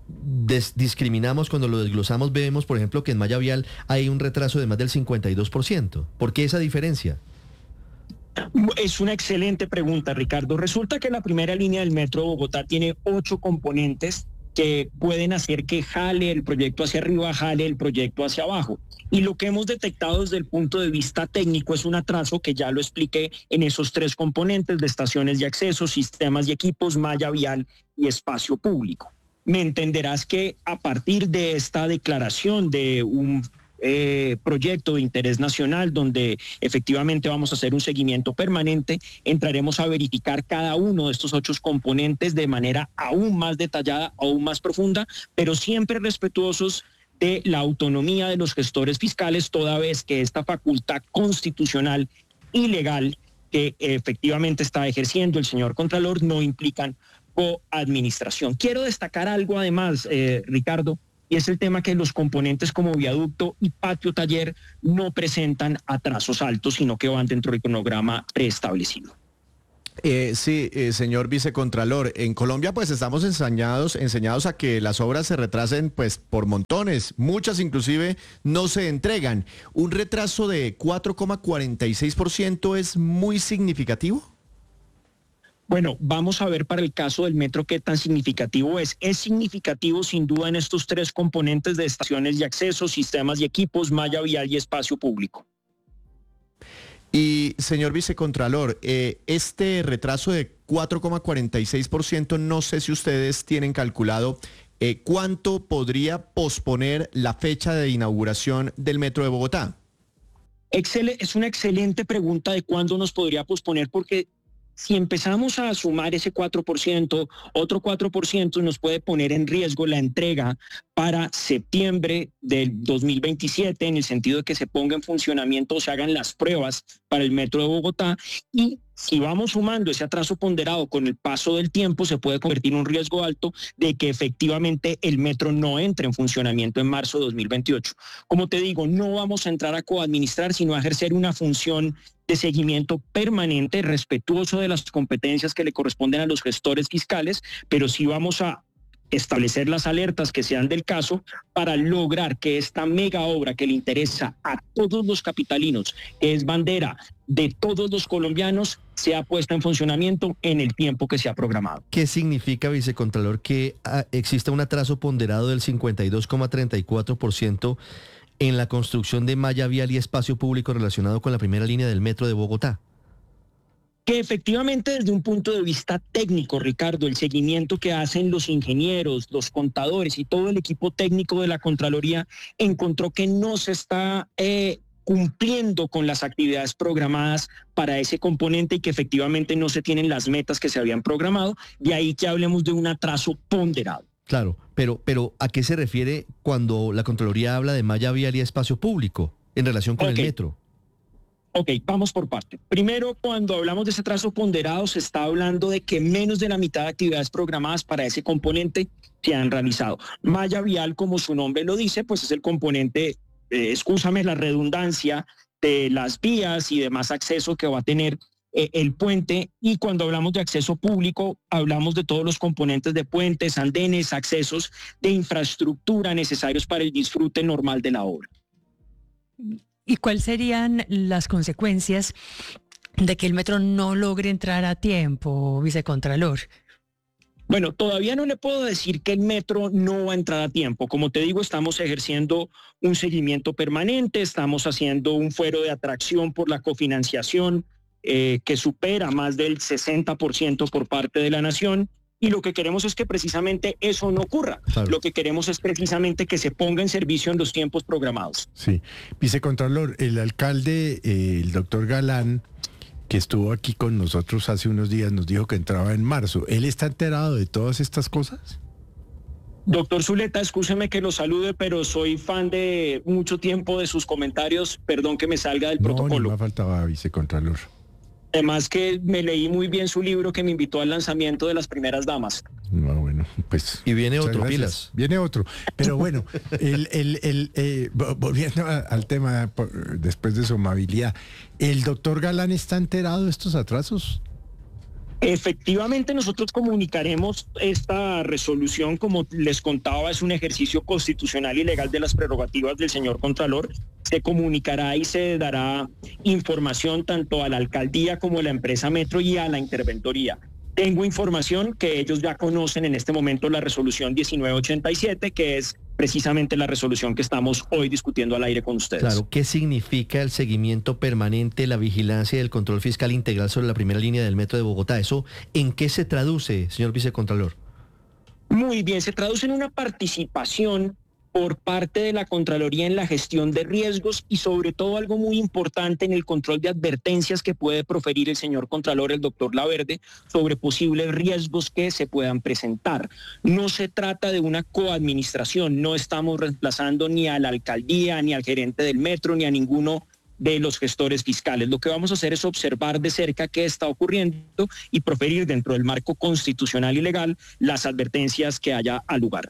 [SPEAKER 3] des- discriminamos, cuando lo desglosamos, vemos, por ejemplo, que en malla vial hay un retraso de más del cincuenta y dos por ciento. ¿Por qué esa diferencia?
[SPEAKER 30] Es una excelente pregunta, Ricardo. Resulta que la primera línea del Metro de Bogotá tiene ocho componentes que pueden hacer que jale el proyecto hacia arriba, jale el proyecto hacia abajo. Y lo que hemos detectado desde el punto de vista técnico es un atraso que ya lo expliqué en esos tres componentes de estaciones de acceso, sistemas y equipos, malla vial y espacio público. Me entenderás que a partir de esta declaración de un eh, proyecto de interés nacional donde efectivamente vamos a hacer un seguimiento permanente, entraremos a verificar cada uno de estos ocho componentes de manera aún más detallada, aún más profunda, pero siempre respetuosos de la autonomía de los gestores fiscales, toda vez que esta facultad constitucional y legal que efectivamente está ejerciendo el señor Contralor no implican coadministración. Quiero destacar algo además, eh, Ricardo, y es el tema que los componentes como viaducto y patio taller no presentan atrasos altos, sino que van dentro del cronograma preestablecido.
[SPEAKER 1] Eh, sí, eh, señor vicecontralor, en Colombia pues estamos enseñados, enseñados a que las obras se retrasen pues por montones, muchas inclusive no se entregan. ¿Un retraso de cuatro coma cuarenta y seis por ciento es muy significativo?
[SPEAKER 30] Bueno, vamos a ver para el caso del metro qué tan significativo es. Es significativo sin duda en estos tres componentes de estaciones de acceso, sistemas y equipos, malla vial y espacio público.
[SPEAKER 1] Y señor vicecontralor, eh, este retraso de cuatro coma cuarenta y seis por ciento, no sé si ustedes tienen calculado eh, cuánto podría posponer la fecha de inauguración del Metro de Bogotá.
[SPEAKER 30] Excel- es una excelente pregunta de cuándo nos podría posponer, porque si empezamos a sumar ese cuatro por ciento, otro cuatro por ciento nos puede poner en riesgo la entrega para septiembre del dos mil veintisiete, en el sentido de que se ponga en funcionamiento o se hagan las pruebas para el Metro de Bogotá. Y si vamos sumando ese atraso ponderado con el paso del tiempo, se puede convertir en un riesgo alto de que efectivamente el metro no entre en funcionamiento en marzo de dos mil veintiocho. Como te digo, no vamos a entrar a coadministrar, sino a ejercer una función de seguimiento permanente, respetuoso de las competencias que le corresponden a los gestores fiscales, pero sí vamos a establecer las alertas que sean del caso para lograr que esta mega obra que le interesa a todos los capitalinos, que es bandera de todos los colombianos, sea puesta en funcionamiento en el tiempo que se ha programado.
[SPEAKER 3] ¿Qué significa, vicecontralor, que ah, exista un atraso ponderado del cincuenta y dos coma treinta y cuatro por ciento en la construcción de malla vial y espacio público relacionado con la primera línea del Metro de Bogotá?
[SPEAKER 30] Que efectivamente desde un punto de vista técnico, Ricardo, el seguimiento que hacen los ingenieros, los contadores y todo el equipo técnico de la Contraloría encontró que no se está eh, cumpliendo con las actividades programadas para ese componente y que efectivamente no se tienen las metas que se habían programado, de ahí que hablemos de un atraso ponderado.
[SPEAKER 3] Claro, pero, pero ¿a qué se refiere cuando la Contraloría habla de malla vial y espacio público en relación con
[SPEAKER 30] Okay.
[SPEAKER 3] el metro?
[SPEAKER 30] Ok, vamos por parte. Primero, cuando hablamos de ese atraso ponderado, se está hablando de que menos de la mitad de actividades programadas para ese componente se han realizado. Malla vial, como su nombre lo dice, pues es el componente, eh, excúsame la redundancia, de las vías y demás acceso que va a tener eh, el puente. Y cuando hablamos de acceso público, hablamos de todos los componentes de puentes, andenes, accesos de infraestructura necesarios para el disfrute normal de la obra.
[SPEAKER 8] ¿Y cuáles serían las consecuencias de que el metro no logre entrar a tiempo, vicecontralor?
[SPEAKER 30] Bueno, todavía no le puedo decir que el metro no va a entrar a tiempo. Como te digo, estamos ejerciendo un seguimiento permanente, estamos haciendo un fuero de atracción por la cofinanciación eh, que supera más del sesenta por ciento por parte de la nación. Y lo que queremos es que precisamente eso no ocurra. Claro. Lo que queremos es precisamente que se ponga en servicio en los tiempos programados.
[SPEAKER 9] Sí. Vicecontralor, el alcalde, eh, el doctor Galán, que estuvo aquí con nosotros hace unos días, nos dijo que entraba en marzo. ¿Él está enterado de todas estas cosas?
[SPEAKER 30] Doctor Zuleta, escúcheme que lo salude, pero soy fan de mucho tiempo de sus comentarios. Perdón que me salga del
[SPEAKER 9] no,
[SPEAKER 30] protocolo.
[SPEAKER 9] No, me faltaba, vicecontralor.
[SPEAKER 30] Además que me leí muy bien su libro que me invitó al lanzamiento de Las Primeras Damas.
[SPEAKER 9] No, bueno, pues...
[SPEAKER 3] Y viene otro,
[SPEAKER 9] gracias.
[SPEAKER 3] pilas.
[SPEAKER 9] Viene otro. Pero bueno, el, el, el, eh, volviendo a, al tema, por, después de su amabilidad, ¿el doctor Galán está enterado de estos atrasos?
[SPEAKER 30] Efectivamente, nosotros comunicaremos esta resolución, como les contaba, es un ejercicio constitucional y legal de las prerrogativas del señor Contralor. Se comunicará y se dará información tanto a la alcaldía como a la empresa Metro y a la interventoría. Tengo información que ellos ya conocen en este momento, la resolución diecinueve ochenta y siete, que es precisamente la resolución que estamos hoy discutiendo al aire con ustedes.
[SPEAKER 3] Claro, ¿qué significa el seguimiento permanente, la vigilancia y el control fiscal integral sobre la primera línea del Metro de Bogotá? ¿Eso en qué se traduce, señor vicecontralor?
[SPEAKER 30] Muy bien, se traduce en una participación por parte de la Contraloría en la gestión de riesgos y sobre todo algo muy importante en el control de advertencias que puede proferir el señor Contralor, el doctor Laverde, sobre posibles riesgos que se puedan presentar. No se trata de una coadministración, no estamos reemplazando ni a la alcaldía, ni al gerente del metro, ni a ninguno de los gestores fiscales. Lo que vamos a hacer es observar de cerca qué está ocurriendo y proferir dentro del marco constitucional y legal las advertencias que haya al lugar.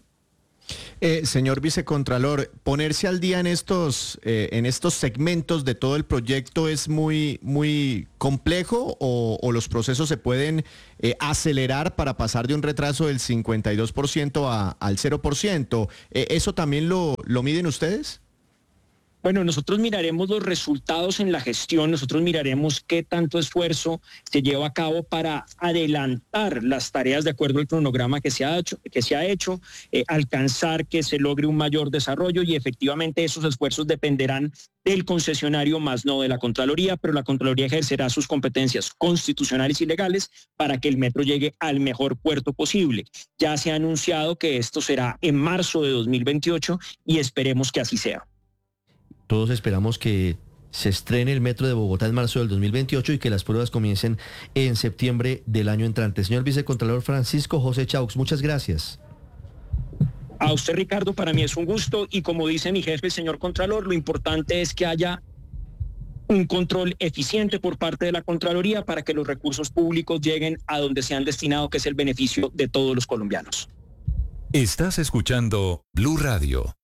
[SPEAKER 1] Eh, señor vicecontralor, ponerse al día en estos, eh, en estos segmentos de todo el proyecto es muy, muy complejo o, o los procesos se pueden eh, acelerar para pasar de un retraso del cincuenta y dos por ciento a, al cero por ciento. Eh, ¿Eso también lo, lo miden ustedes?
[SPEAKER 30] Bueno, nosotros miraremos los resultados en la gestión, nosotros miraremos qué tanto esfuerzo se lleva a cabo para adelantar las tareas de acuerdo al cronograma que se ha hecho, que se ha hecho eh, alcanzar que se logre un mayor desarrollo y efectivamente esos esfuerzos dependerán del concesionario más no de la Contraloría, pero la Contraloría ejercerá sus competencias constitucionales y legales para que el metro llegue al mejor puerto posible. Ya se ha anunciado que esto será en marzo de dos mil veintiocho y esperemos que así sea.
[SPEAKER 3] Todos esperamos que se estrene el Metro de Bogotá en marzo del dos mil veintiocho y que las pruebas comiencen en septiembre del año entrante. Señor vicecontralor Francisco José Chaux, muchas gracias.
[SPEAKER 30] A usted, Ricardo, para mí es un gusto y como dice mi jefe, el señor Contralor, lo importante es que haya un control eficiente por parte de la Contraloría para que los recursos públicos lleguen a donde se han destinado, que es el beneficio de todos los colombianos.
[SPEAKER 7] Estás escuchando Blue Radio.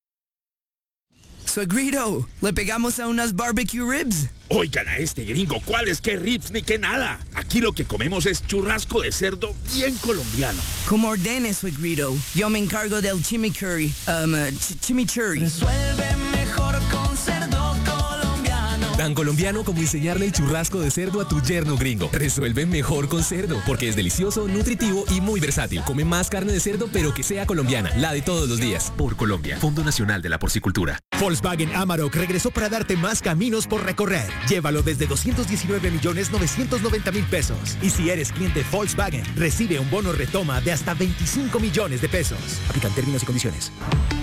[SPEAKER 10] Suegrito, ¿le pegamos a unas barbecue ribs?
[SPEAKER 11] Oigan a este gringo, ¿cuáles qué ribs ni qué nada? Aquí lo que comemos es churrasco de cerdo bien colombiano.
[SPEAKER 10] Como ordene, suegrito. Yo me encargo del chimichurri. Um, uh, ch chimichurri.
[SPEAKER 23] Resuelve mejor con cerdo colombiano.
[SPEAKER 12] Tan colombiano como enseñarle el churrasco de cerdo a tu yerno gringo. Resuelve mejor con cerdo, porque es delicioso, nutritivo y muy versátil. Come más carne de cerdo, pero que sea colombiana, la de todos los días.
[SPEAKER 13] Por Colombia, Fondo Nacional de la Porcicultura.
[SPEAKER 14] Volkswagen Amarok regresó para darte más caminos por recorrer. Llévalo desde doscientos diecinueve millones novecientos noventa mil pesos. Y si eres cliente Volkswagen, recibe un bono retoma de hasta veinticinco millones de pesos. Aplican términos y condiciones.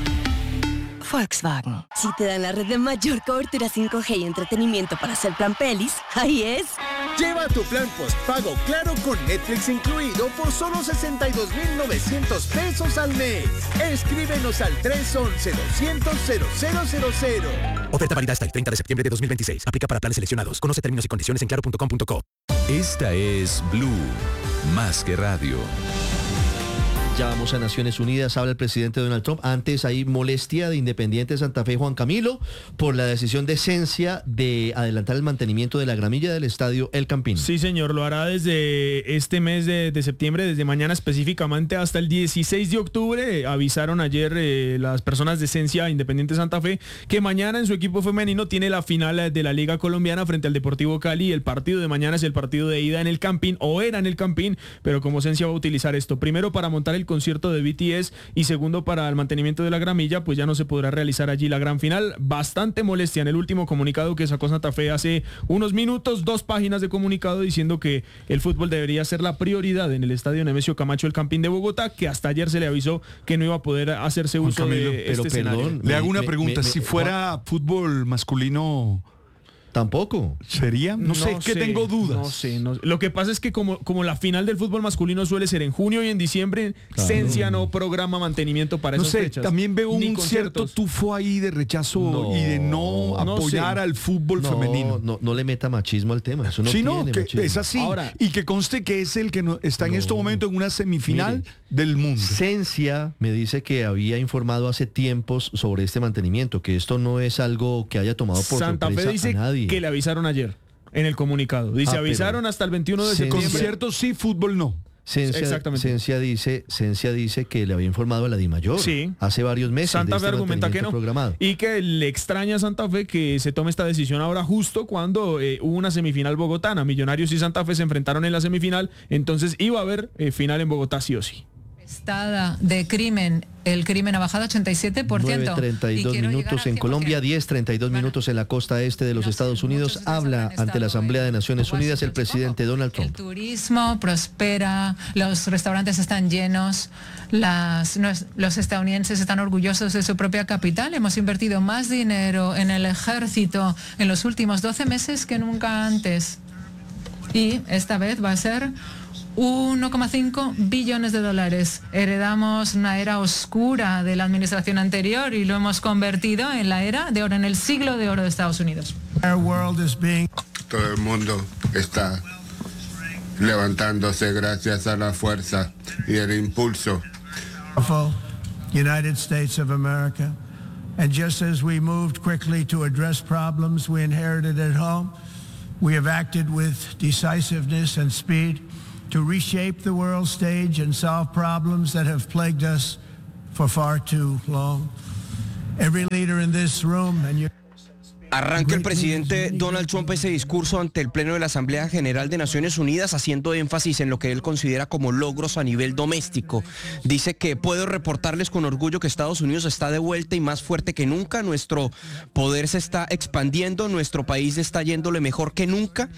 [SPEAKER 15] Volkswagen. Si te dan la red de mayor cobertura cinco G y entretenimiento para hacer plan pelis, ahí es.
[SPEAKER 16] Lleva tu plan postpago Claro con Netflix incluido por solo sesenta y dos mil novecientos pesos al mes. Escríbenos al tres once, doscientos, cero cero cero cero.
[SPEAKER 14] Oferta válida hasta el treinta de septiembre de dos mil veintiséis. Aplica para planes seleccionados. Conoce términos y condiciones en claro punto com punto co.
[SPEAKER 7] Esta es Blue, más que radio.
[SPEAKER 3] Ya vamos a Naciones Unidas, habla el presidente Donald Trump. Antes hay molestia de Independiente Santa Fe Juan Camilo por la decisión de Esencia de adelantar el mantenimiento de la gramilla del estadio El Campín.
[SPEAKER 17] Sí, señor, lo hará desde este mes de, de septiembre, desde mañana específicamente hasta el dieciséis de octubre. Avisaron ayer eh, las personas de Esencia Independiente Santa Fe que mañana en su equipo femenino tiene la final de la Liga Colombiana frente al Deportivo Cali. El partido de mañana es el partido de ida en El Campín, o era en El Campín, pero como Esencia va a utilizar esto, primero para montar el concierto de B T S y segundo para el mantenimiento de la gramilla, pues ya no se podrá realizar allí la gran final. Bastante molestia en el último comunicado que sacó Santa Fe hace unos minutos, dos páginas de comunicado diciendo que el fútbol debería ser la prioridad en el estadio Nemesio Camacho El Campín de Bogotá, que hasta ayer se le avisó que no iba a poder hacerse uso Camilo, de
[SPEAKER 18] pero
[SPEAKER 17] este
[SPEAKER 18] perdón,
[SPEAKER 17] escenario.
[SPEAKER 18] Le hago una
[SPEAKER 17] me,
[SPEAKER 18] pregunta, me, me, si fuera Juan... fútbol masculino...
[SPEAKER 3] Tampoco.
[SPEAKER 18] ¿Sería? No, no sé, que sé, tengo dudas.
[SPEAKER 17] No sé, no sé. Lo que pasa es que como, como la final del fútbol masculino suele ser en junio y en diciembre, claro. Esencia no programa mantenimiento para
[SPEAKER 18] no
[SPEAKER 17] esas
[SPEAKER 18] sé,
[SPEAKER 17] fechas.
[SPEAKER 18] También veo un cierto tufo ahí de rechazo no, y de no, no apoyar sé. al fútbol
[SPEAKER 3] no,
[SPEAKER 18] femenino.
[SPEAKER 3] No, no le meta machismo al tema. Eso no
[SPEAKER 18] sí,
[SPEAKER 3] tiene
[SPEAKER 18] no, que
[SPEAKER 3] machismo.
[SPEAKER 18] es así. Ahora, y que conste que es el que no, está en
[SPEAKER 3] no,
[SPEAKER 18] este momento en una semifinal mire, del mundo.
[SPEAKER 3] Esencia me dice que había informado hace tiempos sobre este mantenimiento, que esto no es algo que haya tomado por
[SPEAKER 17] Santa
[SPEAKER 3] sorpresa
[SPEAKER 17] Fe dice
[SPEAKER 3] a nadie.
[SPEAKER 17] Que le avisaron ayer. en el comunicado. Dice,
[SPEAKER 3] Ah,
[SPEAKER 17] avisaron hasta el veintiuno de septiembre.
[SPEAKER 18] Conciertos sí, fútbol no.
[SPEAKER 3] Cencia,
[SPEAKER 17] Exactamente.
[SPEAKER 3] Cencia dice, Cencia dice que le había informado a la DIMAYOR
[SPEAKER 17] Sí.
[SPEAKER 3] hace varios meses.
[SPEAKER 17] Santa
[SPEAKER 3] de
[SPEAKER 17] Fe
[SPEAKER 3] este
[SPEAKER 17] argumenta que no.
[SPEAKER 3] programado.
[SPEAKER 17] Y que le extraña a Santa Fe que se tome esta decisión ahora justo cuando eh, hubo una semifinal bogotana. Millonarios y Santa Fe se enfrentaron en la semifinal, entonces iba a haber eh, final en Bogotá sí o sí.
[SPEAKER 2] Estada de crimen, el crimen ha bajado ochenta y siete por ciento.
[SPEAKER 3] nueve treinta y dos minutos en Colombia, diez treinta y dos minutos en la costa este de los Estados Unidos. Habla ante la Asamblea de Naciones Unidas el presidente Donald
[SPEAKER 2] El
[SPEAKER 3] Trump.
[SPEAKER 2] turismo prospera, los restaurantes están llenos, las, nos- los estadounidenses están orgullosos de su propia capital. Hemos invertido más dinero en el ejército en los últimos doce meses que nunca antes. Y esta vez va a ser uno coma cinco billones de dólares. Heredamos una era oscura de la administración anterior y lo hemos convertido en la era de oro, en el siglo de oro de Estados Unidos.
[SPEAKER 4] Todo el mundo está levantándose gracias a la fuerza y el impulso.
[SPEAKER 5] United States of America. And just as we moved quickly to address problems we inherited at home, we have acted with decisiveness and speed to reshape the world stage and solve problems that have plagued us for far too long. Every leader in this room and your
[SPEAKER 6] Arranca el presidente Donald Trump ese discurso ante el Pleno de la Asamblea General de Naciones Unidas haciendo énfasis en lo que él considera como logros a nivel doméstico. Dice que puedo reportarles con orgullo que Estados Unidos está de vuelta y más fuerte que nunca, nuestro poder se está expandiendo, nuestro país está yéndole mejor que nunca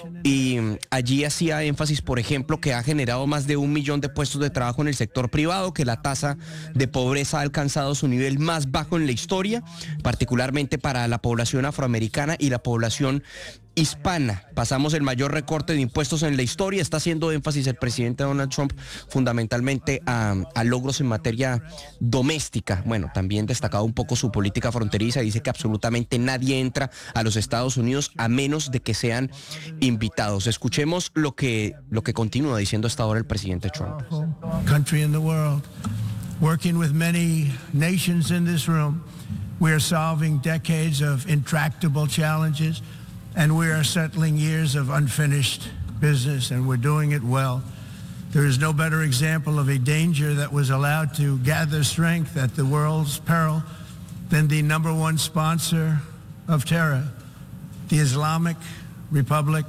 [SPEAKER 6] y allí hacía énfasis, por ejemplo, que ha generado más de un millón de puestos de trabajo en el sector privado, que la tasa de pobreza ha alcanzado su nivel más bajo en la historia, particularmente para la población afroamericana y la población hispana. Pasamos el mayor recorte de impuestos en la historia. Está haciendo énfasis el presidente Donald Trump fundamentalmente a, a logros en materia doméstica. Bueno, también destacado un poco su política fronteriza. Dice que absolutamente nadie entra a los Estados Unidos a menos de que sean invitados. Escuchemos lo que, lo que continúa diciendo hasta ahora el presidente Trump.
[SPEAKER 5] country in the world. Working with many nations in this room, we are solving decades of intractable challenges, and we are settling years of unfinished business, and we're doing it well. There is no better example of a danger that was allowed to gather strength at the world's peril than the number one sponsor of terror, the Islamic Republic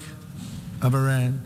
[SPEAKER 5] of Iran.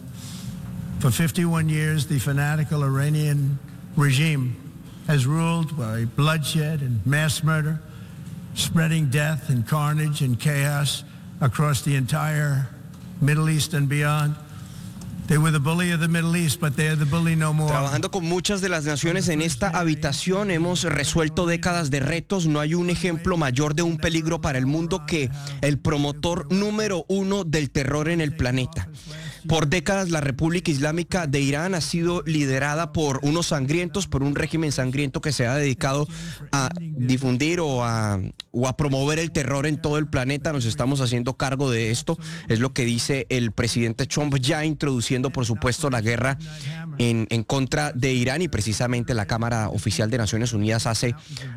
[SPEAKER 5] For fifty-one years, the fanatical Iranian regime has ruled by bloodshed and mass murder, spreading death and carnage and chaos across the entire Middle East and beyond. They were the bully of the Middle East, but they're the bully no more.
[SPEAKER 6] Trabajando con muchas de las naciones en esta habitación, hemos resuelto décadas de retos. No hay un ejemplo mayor de un peligro para el mundo que el promotor número uno del terror en el planeta. Por décadas la República Islámica de Irán ha sido liderada por unos sangrientos, por un régimen sangriento que se ha dedicado a difundir o a, o a promover el terror en todo el planeta. Nos estamos haciendo cargo de esto, es lo que dice el presidente Trump, ya introduciendo por supuesto la guerra en, en contra de Irán, y precisamente la Cámara Oficial de Naciones Unidas hace,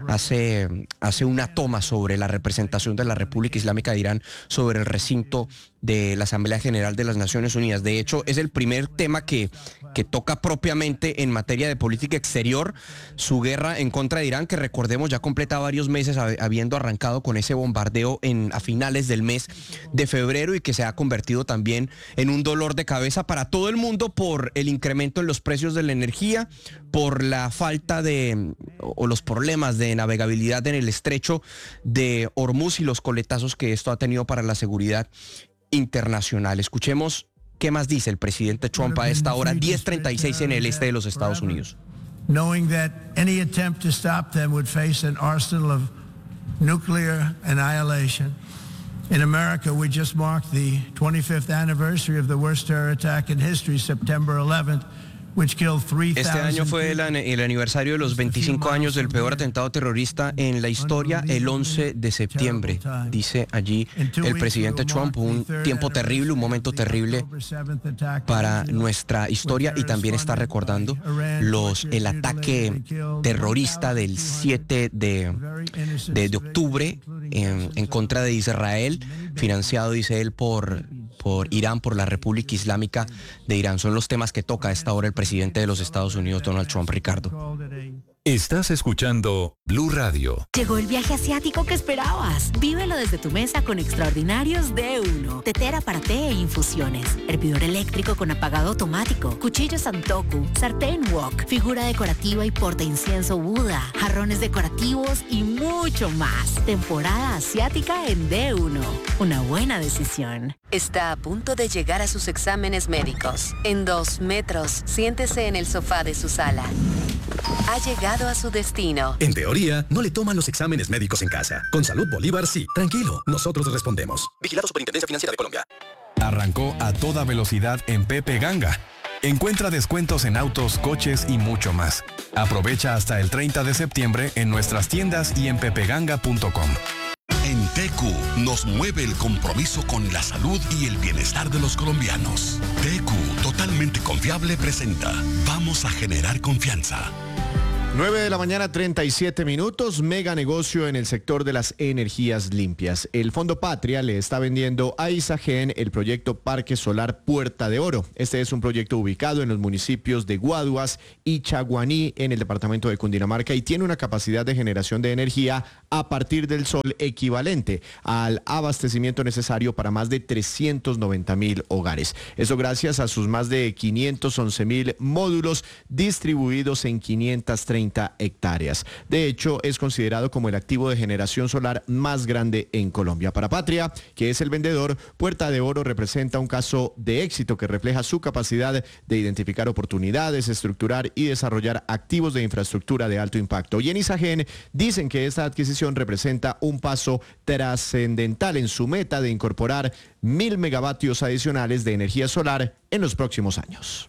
[SPEAKER 6] hace, hace una toma sobre la representación de la República Islámica de Irán sobre el recinto de la Asamblea General de las Naciones Unidas. De hecho, es el primer tema que, que toca propiamente en materia de política exterior, su guerra en contra de Irán, que recordemos ya completa varios meses habiendo arrancado con ese bombardeo en, a finales del mes de febrero, y que se ha convertido también en un dolor de cabeza para todo el mundo por el incremento en los precios de la energía, por la falta de o los problemas de navegabilidad en el estrecho de Hormuz y los coletazos que esto ha tenido para la seguridad internacional. Escuchemos qué más dice el presidente Trump a esta hora, diez treinta y seis en el este de los Estados Unidos.
[SPEAKER 5] Knowing that any attempt to stop them would face an arsenal of nuclear annihilation. In America, we just marked the twenty-fifth anniversary of the worst terror attack in history, September eleventh.
[SPEAKER 6] Este año fue el, el aniversario de los veinticinco años del peor atentado terrorista en la historia, el once de septiembre, dice allí el presidente Trump. Un tiempo terrible, un momento terrible para nuestra historia, y también está recordando los, el ataque terrorista del siete de, de, de octubre en, en contra de Israel, financiado, dice él, por... por Irán, por la República Islámica de Irán. Son los temas que toca a esta hora el presidente de los Estados Unidos, Donald Trump, Ricardo.
[SPEAKER 7] Estás escuchando Blue Radio.
[SPEAKER 19] Llegó el viaje asiático que esperabas. Vívelo desde tu mesa con extraordinarios D uno. Tetera para té e infusiones. Hervidor eléctrico con apagado automático. Cuchillo Santoku. Sartén wok. Figura decorativa y porta incienso Buda. Jarrones decorativos y mucho más. Temporada asiática en D uno. Una buena decisión.
[SPEAKER 20] Está a punto de llegar a sus exámenes médicos. En dos metros, siéntese en el sofá de su sala. Ha llegado a su destino.
[SPEAKER 14] En teoría, no le toman los exámenes médicos en casa. Con Salud Bolívar sí. Tranquilo, nosotros respondemos. Vigilado Superintendencia Financiera de Colombia.
[SPEAKER 21] Arrancó a toda velocidad en Pepe Ganga. Encuentra descuentos en autos, coches y mucho más. Aprovecha hasta el treinta de septiembre en nuestras tiendas y en pepeganga punto com.
[SPEAKER 22] En T Q nos mueve el compromiso con la salud y el bienestar de los colombianos. T Q, totalmente confiable, presenta Vamos a generar confianza.
[SPEAKER 1] nueve de la mañana, treinta y siete minutos, mega negocio en el sector de las energías limpias. El Fondo Patria le está vendiendo a Isagen el proyecto Parque Solar Puerta de Oro. Este es un proyecto ubicado en los municipios de Guaduas y Chaguaní, en el departamento de Cundinamarca, y tiene una capacidad de generación de energía a partir del sol equivalente al abastecimiento necesario para más de trescientos noventa mil hogares. Eso gracias a sus más de quinientos once mil módulos distribuidos en quinientas treinta hectáreas. De hecho, es considerado como el activo de generación solar más grande en Colombia. Para Patria, que es el vendedor, Puerta de Oro representa un caso de éxito que refleja su capacidad de identificar oportunidades, estructurar y desarrollar activos de infraestructura de alto impacto. Y en Isagen dicen que esta adquisición representa un paso trascendental en su meta de incorporar mil megavatios adicionales de energía solar en los próximos años.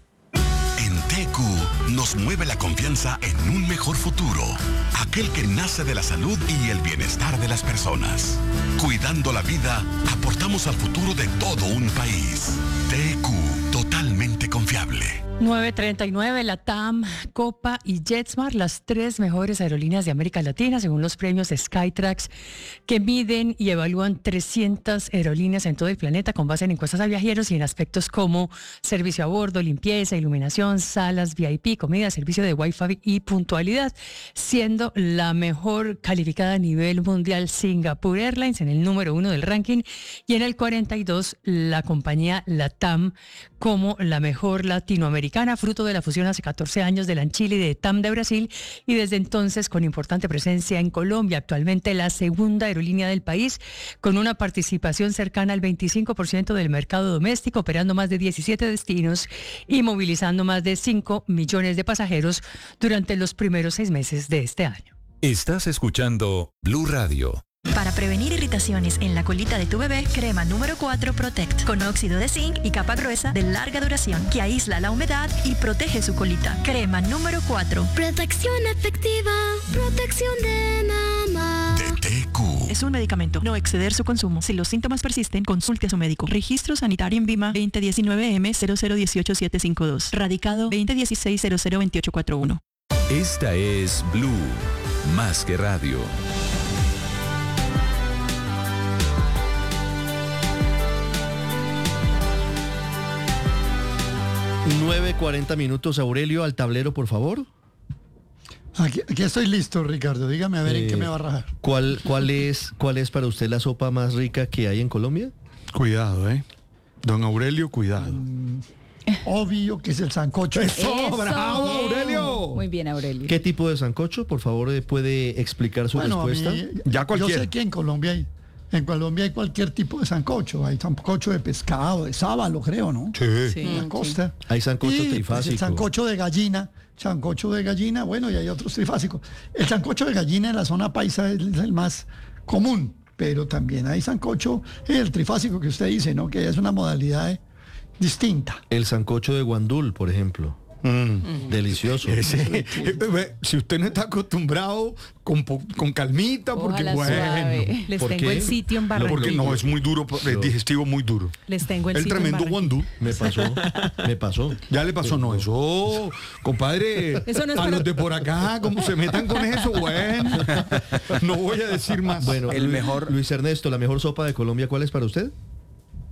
[SPEAKER 22] En T Q nos mueve la confianza en un mejor futuro, aquel que nace de la salud y el bienestar de las personas. Cuidando la vida, aportamos al futuro de todo un país. T Q, totalmente confiable.
[SPEAKER 8] nueve treinta y nueve, LATAM, Copa y JetSmart, las tres mejores aerolíneas de América Latina, según los premios Skytrax, que miden y evalúan trescientas aerolíneas en todo el planeta con base en encuestas a viajeros y en aspectos como servicio a bordo, limpieza, iluminación, salas V I P, comida, servicio de Wi-Fi y puntualidad, siendo la mejor calificada a nivel mundial Singapore Airlines en el número uno del ranking, y en el cuarenta y dos la compañía LATAM como la mejor latinoamericana, fruto de la fusión hace catorce años de LANChile y de TAM de Brasil, y desde entonces con importante presencia en Colombia, actualmente la segunda aerolínea del país, con una participación cercana al veinticinco por ciento del mercado doméstico, operando más de diecisiete destinos y movilizando más de cinco millones de pasajeros durante los primeros seis meses de este año.
[SPEAKER 7] Estás escuchando Blue Radio.
[SPEAKER 24] Para prevenir irritaciones en la colita de tu bebé, crema número cuatro Protect, con óxido de zinc y capa gruesa de larga duración que aísla la humedad y protege su colita. Crema número cuatro.
[SPEAKER 25] Protección efectiva, protección de mamá.
[SPEAKER 22] De T Q.
[SPEAKER 24] Es un medicamento, no exceder su consumo. Si los síntomas persisten, consulte a su médico. Registro sanitario en Vima veinte diecinueve M cero cero dieciocho siete cinco dos. Radicado veinte dieciséis cero cero veintiocho cuarenta y uno.
[SPEAKER 7] Esta es Blue, más que radio.
[SPEAKER 3] nueve cuarenta minutos, Aurelio, al tablero, por favor.
[SPEAKER 26] Aquí, aquí estoy listo, Ricardo. Dígame a ver eh, en qué me va a rajar.
[SPEAKER 3] ¿Cuál, cuál, es, ¿Cuál es para usted la sopa más rica que hay en Colombia?
[SPEAKER 18] Cuidado, ¿eh? Don Aurelio, cuidado.
[SPEAKER 26] Mm, obvio que es el sancocho.
[SPEAKER 18] ¡Eso! Eso. ¡Bravo, Aurelio!
[SPEAKER 8] Muy bien, Aurelio.
[SPEAKER 3] ¿Qué tipo de sancocho? Por favor, ¿puede explicar su
[SPEAKER 26] bueno,
[SPEAKER 3] respuesta?
[SPEAKER 26] Mí, ya cualquier. Yo sé que en Colombia hay... En Colombia hay cualquier tipo de sancocho. Hay sancocho de pescado, de sábalo, creo, ¿no?
[SPEAKER 18] Sí.
[SPEAKER 26] sí en la costa.
[SPEAKER 3] Sí. Hay sancocho
[SPEAKER 26] y,
[SPEAKER 3] trifásico.
[SPEAKER 26] Pues, el sancocho de gallina, sancocho de gallina, bueno, y hay otros trifásicos. El sancocho de gallina en la zona paisa es el más común, pero también hay sancocho, el trifásico que usted dice, ¿no? Que es una modalidad distinta.
[SPEAKER 3] El sancocho de guandul, por ejemplo. Mm, delicioso.
[SPEAKER 18] Ese, si usted no está acostumbrado, con, con calmita, porque
[SPEAKER 8] Ojalá
[SPEAKER 18] bueno.
[SPEAKER 8] Suave. Les
[SPEAKER 18] ¿Por
[SPEAKER 8] tengo
[SPEAKER 18] qué?
[SPEAKER 8] el sitio en Barranquilla.
[SPEAKER 18] Porque no, es muy duro, es digestivo muy duro.
[SPEAKER 8] Les tengo el,
[SPEAKER 18] el
[SPEAKER 8] sitio
[SPEAKER 18] tremendo
[SPEAKER 8] en
[SPEAKER 18] guandú.
[SPEAKER 3] Me pasó, me pasó.
[SPEAKER 18] Ya le pasó, no, eso, compadre,
[SPEAKER 8] eso no es
[SPEAKER 18] a
[SPEAKER 8] para...
[SPEAKER 18] los de por acá, como se metan con eso, bueno, no voy a decir más.
[SPEAKER 3] Bueno, el Luis, mejor... Luis Ernesto, la mejor sopa de Colombia, ¿cuál es para usted?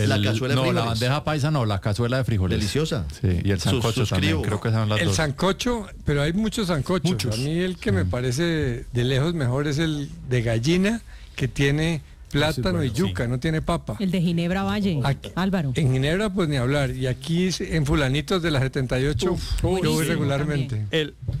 [SPEAKER 3] El-
[SPEAKER 2] La
[SPEAKER 3] la
[SPEAKER 2] cazuela
[SPEAKER 3] cazuela
[SPEAKER 2] de
[SPEAKER 3] no, la
[SPEAKER 2] frijoles.
[SPEAKER 3] bandeja paisa no, la cazuela de frijoles.
[SPEAKER 2] Deliciosa.
[SPEAKER 3] Sí, y el
[SPEAKER 2] Sus-
[SPEAKER 3] sancocho también,
[SPEAKER 2] suscribo.
[SPEAKER 3] creo que son las
[SPEAKER 12] El
[SPEAKER 3] dos.
[SPEAKER 12] sancocho, pero hay muchos sancochos.
[SPEAKER 3] Muchos.
[SPEAKER 12] A mí el que me parece de lejos mejor es el de gallina, que tiene plátano
[SPEAKER 13] bueno,
[SPEAKER 12] y yuca, no tiene papa.
[SPEAKER 13] El de Ginebra Valle, Álvaro.
[SPEAKER 12] En Ginebra, pues ni hablar. Y aquí en Fulanitos de la setenta y ocho, yo voy
[SPEAKER 13] buenísimo
[SPEAKER 12] regularmente.
[SPEAKER 11] El,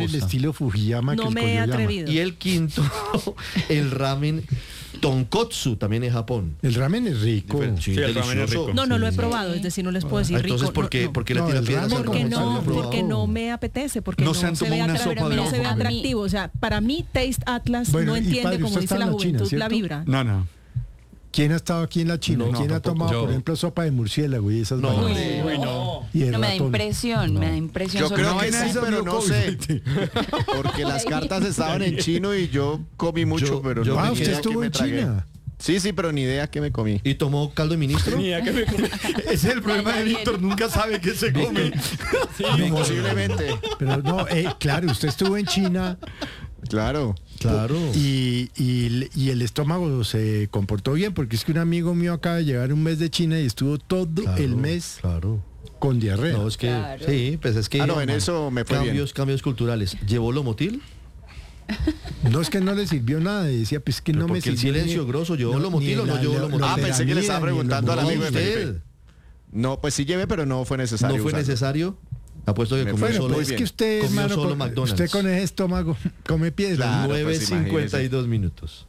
[SPEAKER 2] el estilo Fujiyama
[SPEAKER 13] No
[SPEAKER 2] que el
[SPEAKER 13] me he
[SPEAKER 2] Koyoyama.
[SPEAKER 13] atrevido.
[SPEAKER 3] Y el quinto, el ramen Tonkotsu también en Japón.
[SPEAKER 2] El ramen es rico.
[SPEAKER 3] Sí, el ramen es rico.
[SPEAKER 13] No, no lo he probado, es decir, no les puedo decir rico.
[SPEAKER 3] Entonces, ¿por qué,
[SPEAKER 13] no,
[SPEAKER 3] ¿por qué le
[SPEAKER 13] no,
[SPEAKER 3] tira piedras?
[SPEAKER 13] Porque no, porque no me apetece, porque
[SPEAKER 18] no
[SPEAKER 13] no,
[SPEAKER 18] se han
[SPEAKER 13] se,
[SPEAKER 18] tomado
[SPEAKER 13] ve
[SPEAKER 18] una sopa de
[SPEAKER 13] no se ve
[SPEAKER 18] hoja.
[SPEAKER 13] atractivo. O sea, para mí Taste Atlas
[SPEAKER 2] Bueno,
[SPEAKER 13] no
[SPEAKER 2] y
[SPEAKER 13] entiende,
[SPEAKER 2] padre,
[SPEAKER 13] como
[SPEAKER 2] usted
[SPEAKER 13] dice
[SPEAKER 2] está
[SPEAKER 13] la
[SPEAKER 2] en la China,
[SPEAKER 13] juventud,
[SPEAKER 2] ¿cierto?
[SPEAKER 13] la vibra.
[SPEAKER 18] No, no.
[SPEAKER 2] ¿Quién ha estado aquí en la China?
[SPEAKER 18] No,
[SPEAKER 2] ¿Quién
[SPEAKER 18] no,
[SPEAKER 2] ha tomado,
[SPEAKER 18] yo.
[SPEAKER 2] por ejemplo, sopa de murciélago y esas
[SPEAKER 3] No,
[SPEAKER 2] vainas?
[SPEAKER 3] uy,
[SPEAKER 11] no.
[SPEAKER 2] Y el
[SPEAKER 10] No, me da
[SPEAKER 2] ratón.
[SPEAKER 10] impresión, me da impresión.
[SPEAKER 1] Yo
[SPEAKER 10] solo
[SPEAKER 1] creo
[SPEAKER 10] que-
[SPEAKER 1] que sí, pero no sé. Porque las cartas estaban en chino y yo comí mucho,
[SPEAKER 3] Yo-
[SPEAKER 1] pero
[SPEAKER 3] yo
[SPEAKER 1] no
[SPEAKER 3] me
[SPEAKER 1] ni
[SPEAKER 3] quedé-
[SPEAKER 1] idea
[SPEAKER 2] ¿Usted estuvo
[SPEAKER 1] qué me
[SPEAKER 2] en
[SPEAKER 1] tragué.
[SPEAKER 2] China?
[SPEAKER 1] Sí, sí, pero ni idea qué me comí.
[SPEAKER 3] ¿Y tomó caldo de ministro?
[SPEAKER 11] Ni idea que me comí.
[SPEAKER 18] Ese es el problema de Víctor, nunca sabe qué se come.
[SPEAKER 1] Posiblemente.
[SPEAKER 2] Pero no, eh, claro, usted estuvo en China.
[SPEAKER 1] Claro.
[SPEAKER 3] Claro.
[SPEAKER 2] Y, y, y el estómago se comportó bien, porque es que un amigo mío acaba de llegar un mes de China y estuvo todo
[SPEAKER 3] Claro,
[SPEAKER 2] el mes
[SPEAKER 3] Claro.
[SPEAKER 2] con diarrea.
[SPEAKER 3] No, es que,
[SPEAKER 10] Claro.
[SPEAKER 3] sí, pues es que...
[SPEAKER 1] Ah, no, en eso me fue bien.
[SPEAKER 3] cambios, cambios culturales. ¿Llevó Lomotil?
[SPEAKER 2] No, es que no le sirvió nada. Y decía, pues que
[SPEAKER 3] Pero
[SPEAKER 2] no me
[SPEAKER 3] porque el
[SPEAKER 2] sirvió.
[SPEAKER 3] silencio
[SPEAKER 2] ni-
[SPEAKER 3] grosso, ¿llevó Lomotil o no
[SPEAKER 2] la-
[SPEAKER 3] llevó
[SPEAKER 2] la-
[SPEAKER 3] Lomotil?
[SPEAKER 2] la
[SPEAKER 1] Ah, pensé que le estaba
[SPEAKER 2] peramida, ni
[SPEAKER 1] preguntando al
[SPEAKER 2] el
[SPEAKER 1] amigo de
[SPEAKER 2] Lomotil.
[SPEAKER 1] Felipe.
[SPEAKER 3] ¿Usted?
[SPEAKER 1] No, pues sí llevé, pero no fue necesario.
[SPEAKER 3] ¿No fue
[SPEAKER 1] usarlo.
[SPEAKER 3] necesario? Apuesto que
[SPEAKER 1] Me
[SPEAKER 3] comió
[SPEAKER 1] fue,
[SPEAKER 3] solo,
[SPEAKER 1] muy
[SPEAKER 2] Es
[SPEAKER 1] bien.
[SPEAKER 2] que usted,
[SPEAKER 3] comió
[SPEAKER 2] hermano,
[SPEAKER 3] solo
[SPEAKER 2] con-
[SPEAKER 3] McDonald's.
[SPEAKER 2] usted con ese estómago come piedra.
[SPEAKER 1] Claro, pues,
[SPEAKER 3] nueve cincuenta y dos minutos.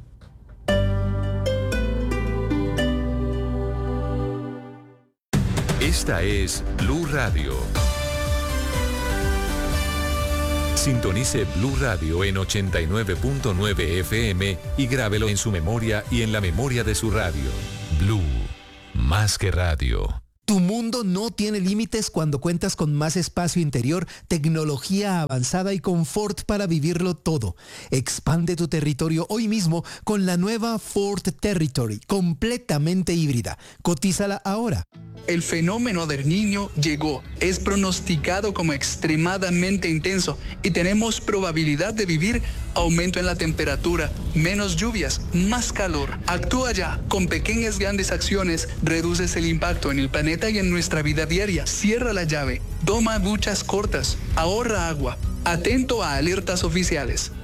[SPEAKER 7] Esta es Blue Radio. Sintonice Blue Radio en ochenta y nueve punto nueve F M y grábelo en su memoria y en la memoria de su radio. Blue, más que radio.
[SPEAKER 4] Tu mundo no tiene límites cuando cuentas con más espacio interior, tecnología avanzada y confort para vivirlo todo. Expande tu territorio hoy mismo con la nueva Ford Territory, completamente híbrida. Cotízala ahora.
[SPEAKER 5] El fenómeno del Niño llegó, es pronosticado como extremadamente intenso y tenemos probabilidad de vivir aumento en la temperatura, menos lluvias, más calor. Actúa ya, con pequeñas grandes acciones reduces el impacto en el planeta y en nuestra vida diaria. Cierra la llave, toma duchas cortas, ahorra agua. Atento a alertas oficiales.